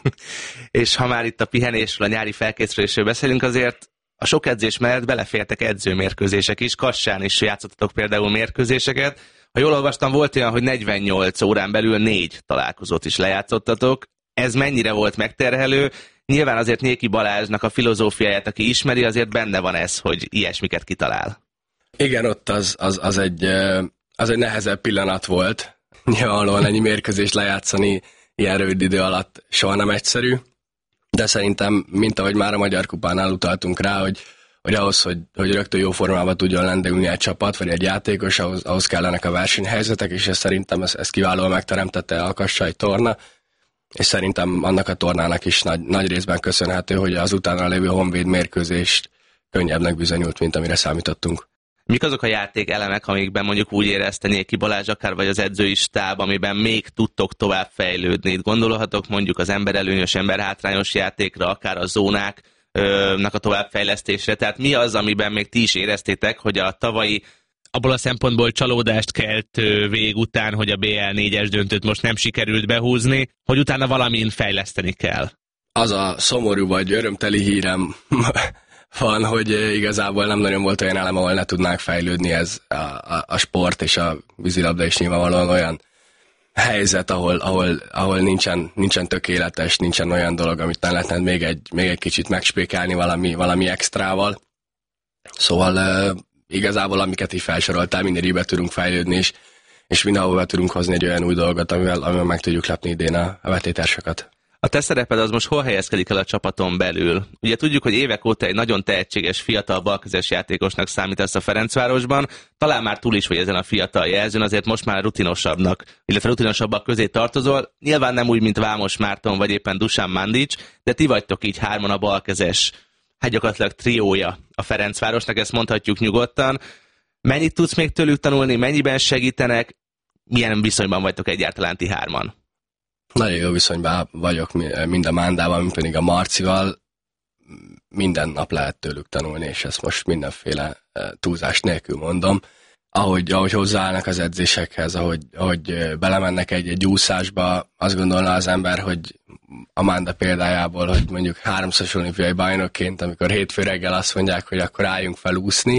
L: És ha már itt a pihenésről, a nyári felkészülésről beszélünk, azért a sok edzés mellett belefértek edzőmérkőzések is. Kassán is játszottatok például mérkőzéseket. Ha jól olvastam, volt olyan, hogy negyvennyolc órán belül négy találkozót is lejátszottatok. Ez mennyire volt megterhelő? Nyilván azért Nyéki Balázsnak a filozófiáját, aki ismeri, azért benne van ez, hogy ilyesmiket kitalál.
M: Igen, ott az, az, az, egy, az egy nehezebb pillanat volt. Nyilvánvalóan ennyi mérkőzést lejátszani ilyen rövid idő alatt soha nem egyszerű, de szerintem, mint ahogy már a Magyar Kupánál utaltunk rá, hogy, hogy ahhoz, hogy, hogy rögtön jó formában tudjon lendülni egy csapat, vagy egy játékos, ahhoz, ahhoz kellenek a versenyhelyzetek, és ez szerintem ez, ez kiválóan megteremtette a Kassai torna, és szerintem annak a tornának is nagy, nagy részben köszönhető, hogy az utána lévő Honvéd mérkőzést könnyebbnek bizonyult, mint amire számítottunk.
L: Mik azok a játék elemek, amikben mondjuk úgy érezte Nyéki Balázs, akár vagy az edzői stáb, amiben még tudtok tovább fejlődni? Itt gondolhatok mondjuk az emberelőnyös, emberhátrányos játékra, akár a zónáknak a továbbfejlesztésre. Tehát mi az, amiben még ti is éreztétek, hogy a tavalyi abból a szempontból csalódást kelt vég után, hogy a bé el négyes döntőt most nem sikerült behúzni, hogy utána valamin fejleszteni kell?
M: Az a szomorú vagy örömteli hírem van, hogy igazából nem nagyon volt olyan elem, ahol ne tudnánk fejlődni, ez a, a, a sport és a vízilabda is nyilvánvalóan olyan helyzet, ahol, ahol, ahol nincsen, nincsen tökéletes, nincsen olyan dolog, amit nem lehetne még egy, még egy kicsit megspékálni valami, valami extrával. Szóval uh, igazából amiket így felsoroltál, mindenre tudunk fejlődni, és, és mindenhol tudunk hozni egy olyan új dolgot, amivel, amivel meg tudjuk lepni idén a, a vetétársakat.
L: A te szereped az most hol helyezkedik el a csapaton belül? Ugye tudjuk, hogy évek óta egy nagyon tehetséges fiatal balkezes játékosnak számítasz a Ferencvárosban, talán már túl is vagy ezen a fiatal jelzőn, azért most már rutinosabbnak, illetve rutinosabbak közé tartozol, nyilván nem úgy, mint Vámos Márton vagy éppen Dusan Mandic, de ti vagytok így hárman a balkezes, hát gyakorlatilag triója a Ferencvárosnak, ezt mondhatjuk nyugodtan. Mennyit tudsz még tőlük tanulni, mennyiben segítenek, milyen viszonyban vagytok egyáltalán ti hárman?
M: Nagyon jó viszonyban vagyok mind a Mándával, mint pedig a Marcival. Minden nap lehet tőlük tanulni, és ezt most mindenféle túlzás nélkül mondom. Ahogy, ahogy hozzáállnak az edzésekhez, ahogy, ahogy belemennek egy-egy úszásba, azt gondolná az ember, hogy a Mánda példájából, hogy mondjuk háromszoros olimpiai bajnokként, amikor hétfő reggel azt mondják, hogy akkor álljunk fel úszni,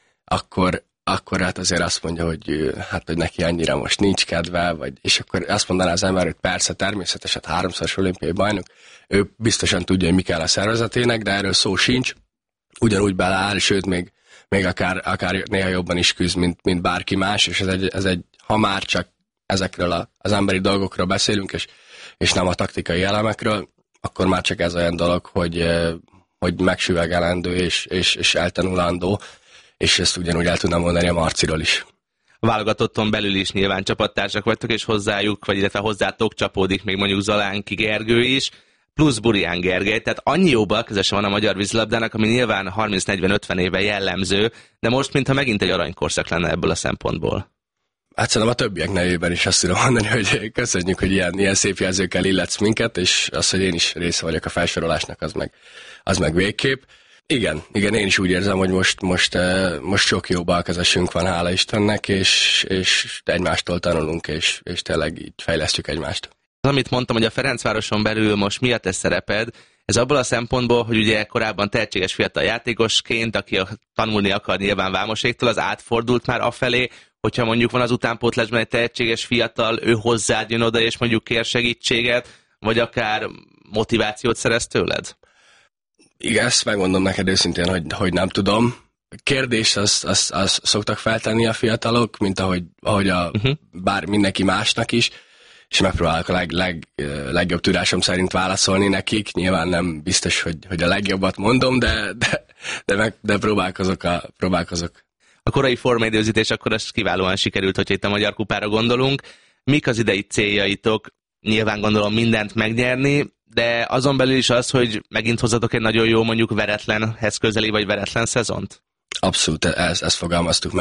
M: akkor akkor hát azért azt mondja, hogy, hát, hogy neki annyira most nincs kedve, vagy, és akkor azt mondaná az ember, hogy persze természetesen háromszoros olimpiai bajnok, ő biztosan tudja, hogy mi kell a szervezetének, de erről szó sincs, ugyanúgy beleáll, sőt még, még akár, akár néha jobban is küzd, mint, mint bárki más, és ez egy, ez egy, ha már csak ezekről a, az emberi dolgokról beszélünk, és, és nem a taktikai elemekről, akkor már csak ez olyan dolog, hogy, hogy megsüvegelendő és, és, és eltanulandó, és ezt ugyanúgy el tudnám mondani a Marciról is.
L: A válogatotton belül is nyilván csapattársak vagytok, és hozzájuk, vagy illetve hozzátok csapódik még mondjuk Zalánki Gergő is, plusz Burián Gergely, tehát annyi jó balkezese van a magyar vízilabdának, ami nyilván harminc negyven ötven éve jellemző, de most mintha megint egy aranykorszak lenne ebből a szempontból.
M: Hát szerintem a többiek nevében is azt tudom mondani, hogy köszönjük, hogy ilyen, ilyen szép jelzőkkel illetsz minket, és az, hogy én is része vagyok a felsorolásnak, az meg, az meg végképp. Igen, igen, én is úgy érzem, hogy most, most, most sok jó balkezesünk van, hála Istennek, és, és egymástól tanulunk, és, és tényleg így fejlesztjük egymást.
L: Az, amit mondtam, hogy a Ferencvároson belül most mi a te szereped, ez abból a szempontból, hogy ugye korábban tehetséges fiatal játékosként, aki tanulni akar nyilván Vámoséktól, az átfordult már afelé, hogyha mondjuk van az utánpótlásban egy tehetséges fiatal, ő hozzád jön oda, és mondjuk kér segítséget, vagy akár motivációt szerez tőled?
M: Igen, ezt megmondom neked őszintén, hogy, hogy nem tudom. Kérdést azt, azt, azt szoktak feltenni a fiatalok, mint ahogy, ahogy a, uh-huh. bár mindenki másnak is, és megpróbálok a leg, leg, legjobb tudásom szerint válaszolni nekik. Nyilván nem biztos, hogy, hogy a legjobbat mondom, de, de, de, meg, de próbálkozok, a, próbálkozok.
L: A korai formaidőzítés akkor az kiválóan sikerült, hogyha itt a Magyar Kupára gondolunk. Mik az idei céljaitok? Nyilván gondolom mindent megnyerni, de azon belül is az, hogy megint hozzatok egy nagyon jó, mondjuk veretlenhez közeli vagy veretlen szezont?
M: Abszolút, ezt, ezt fogalmaztuk meg.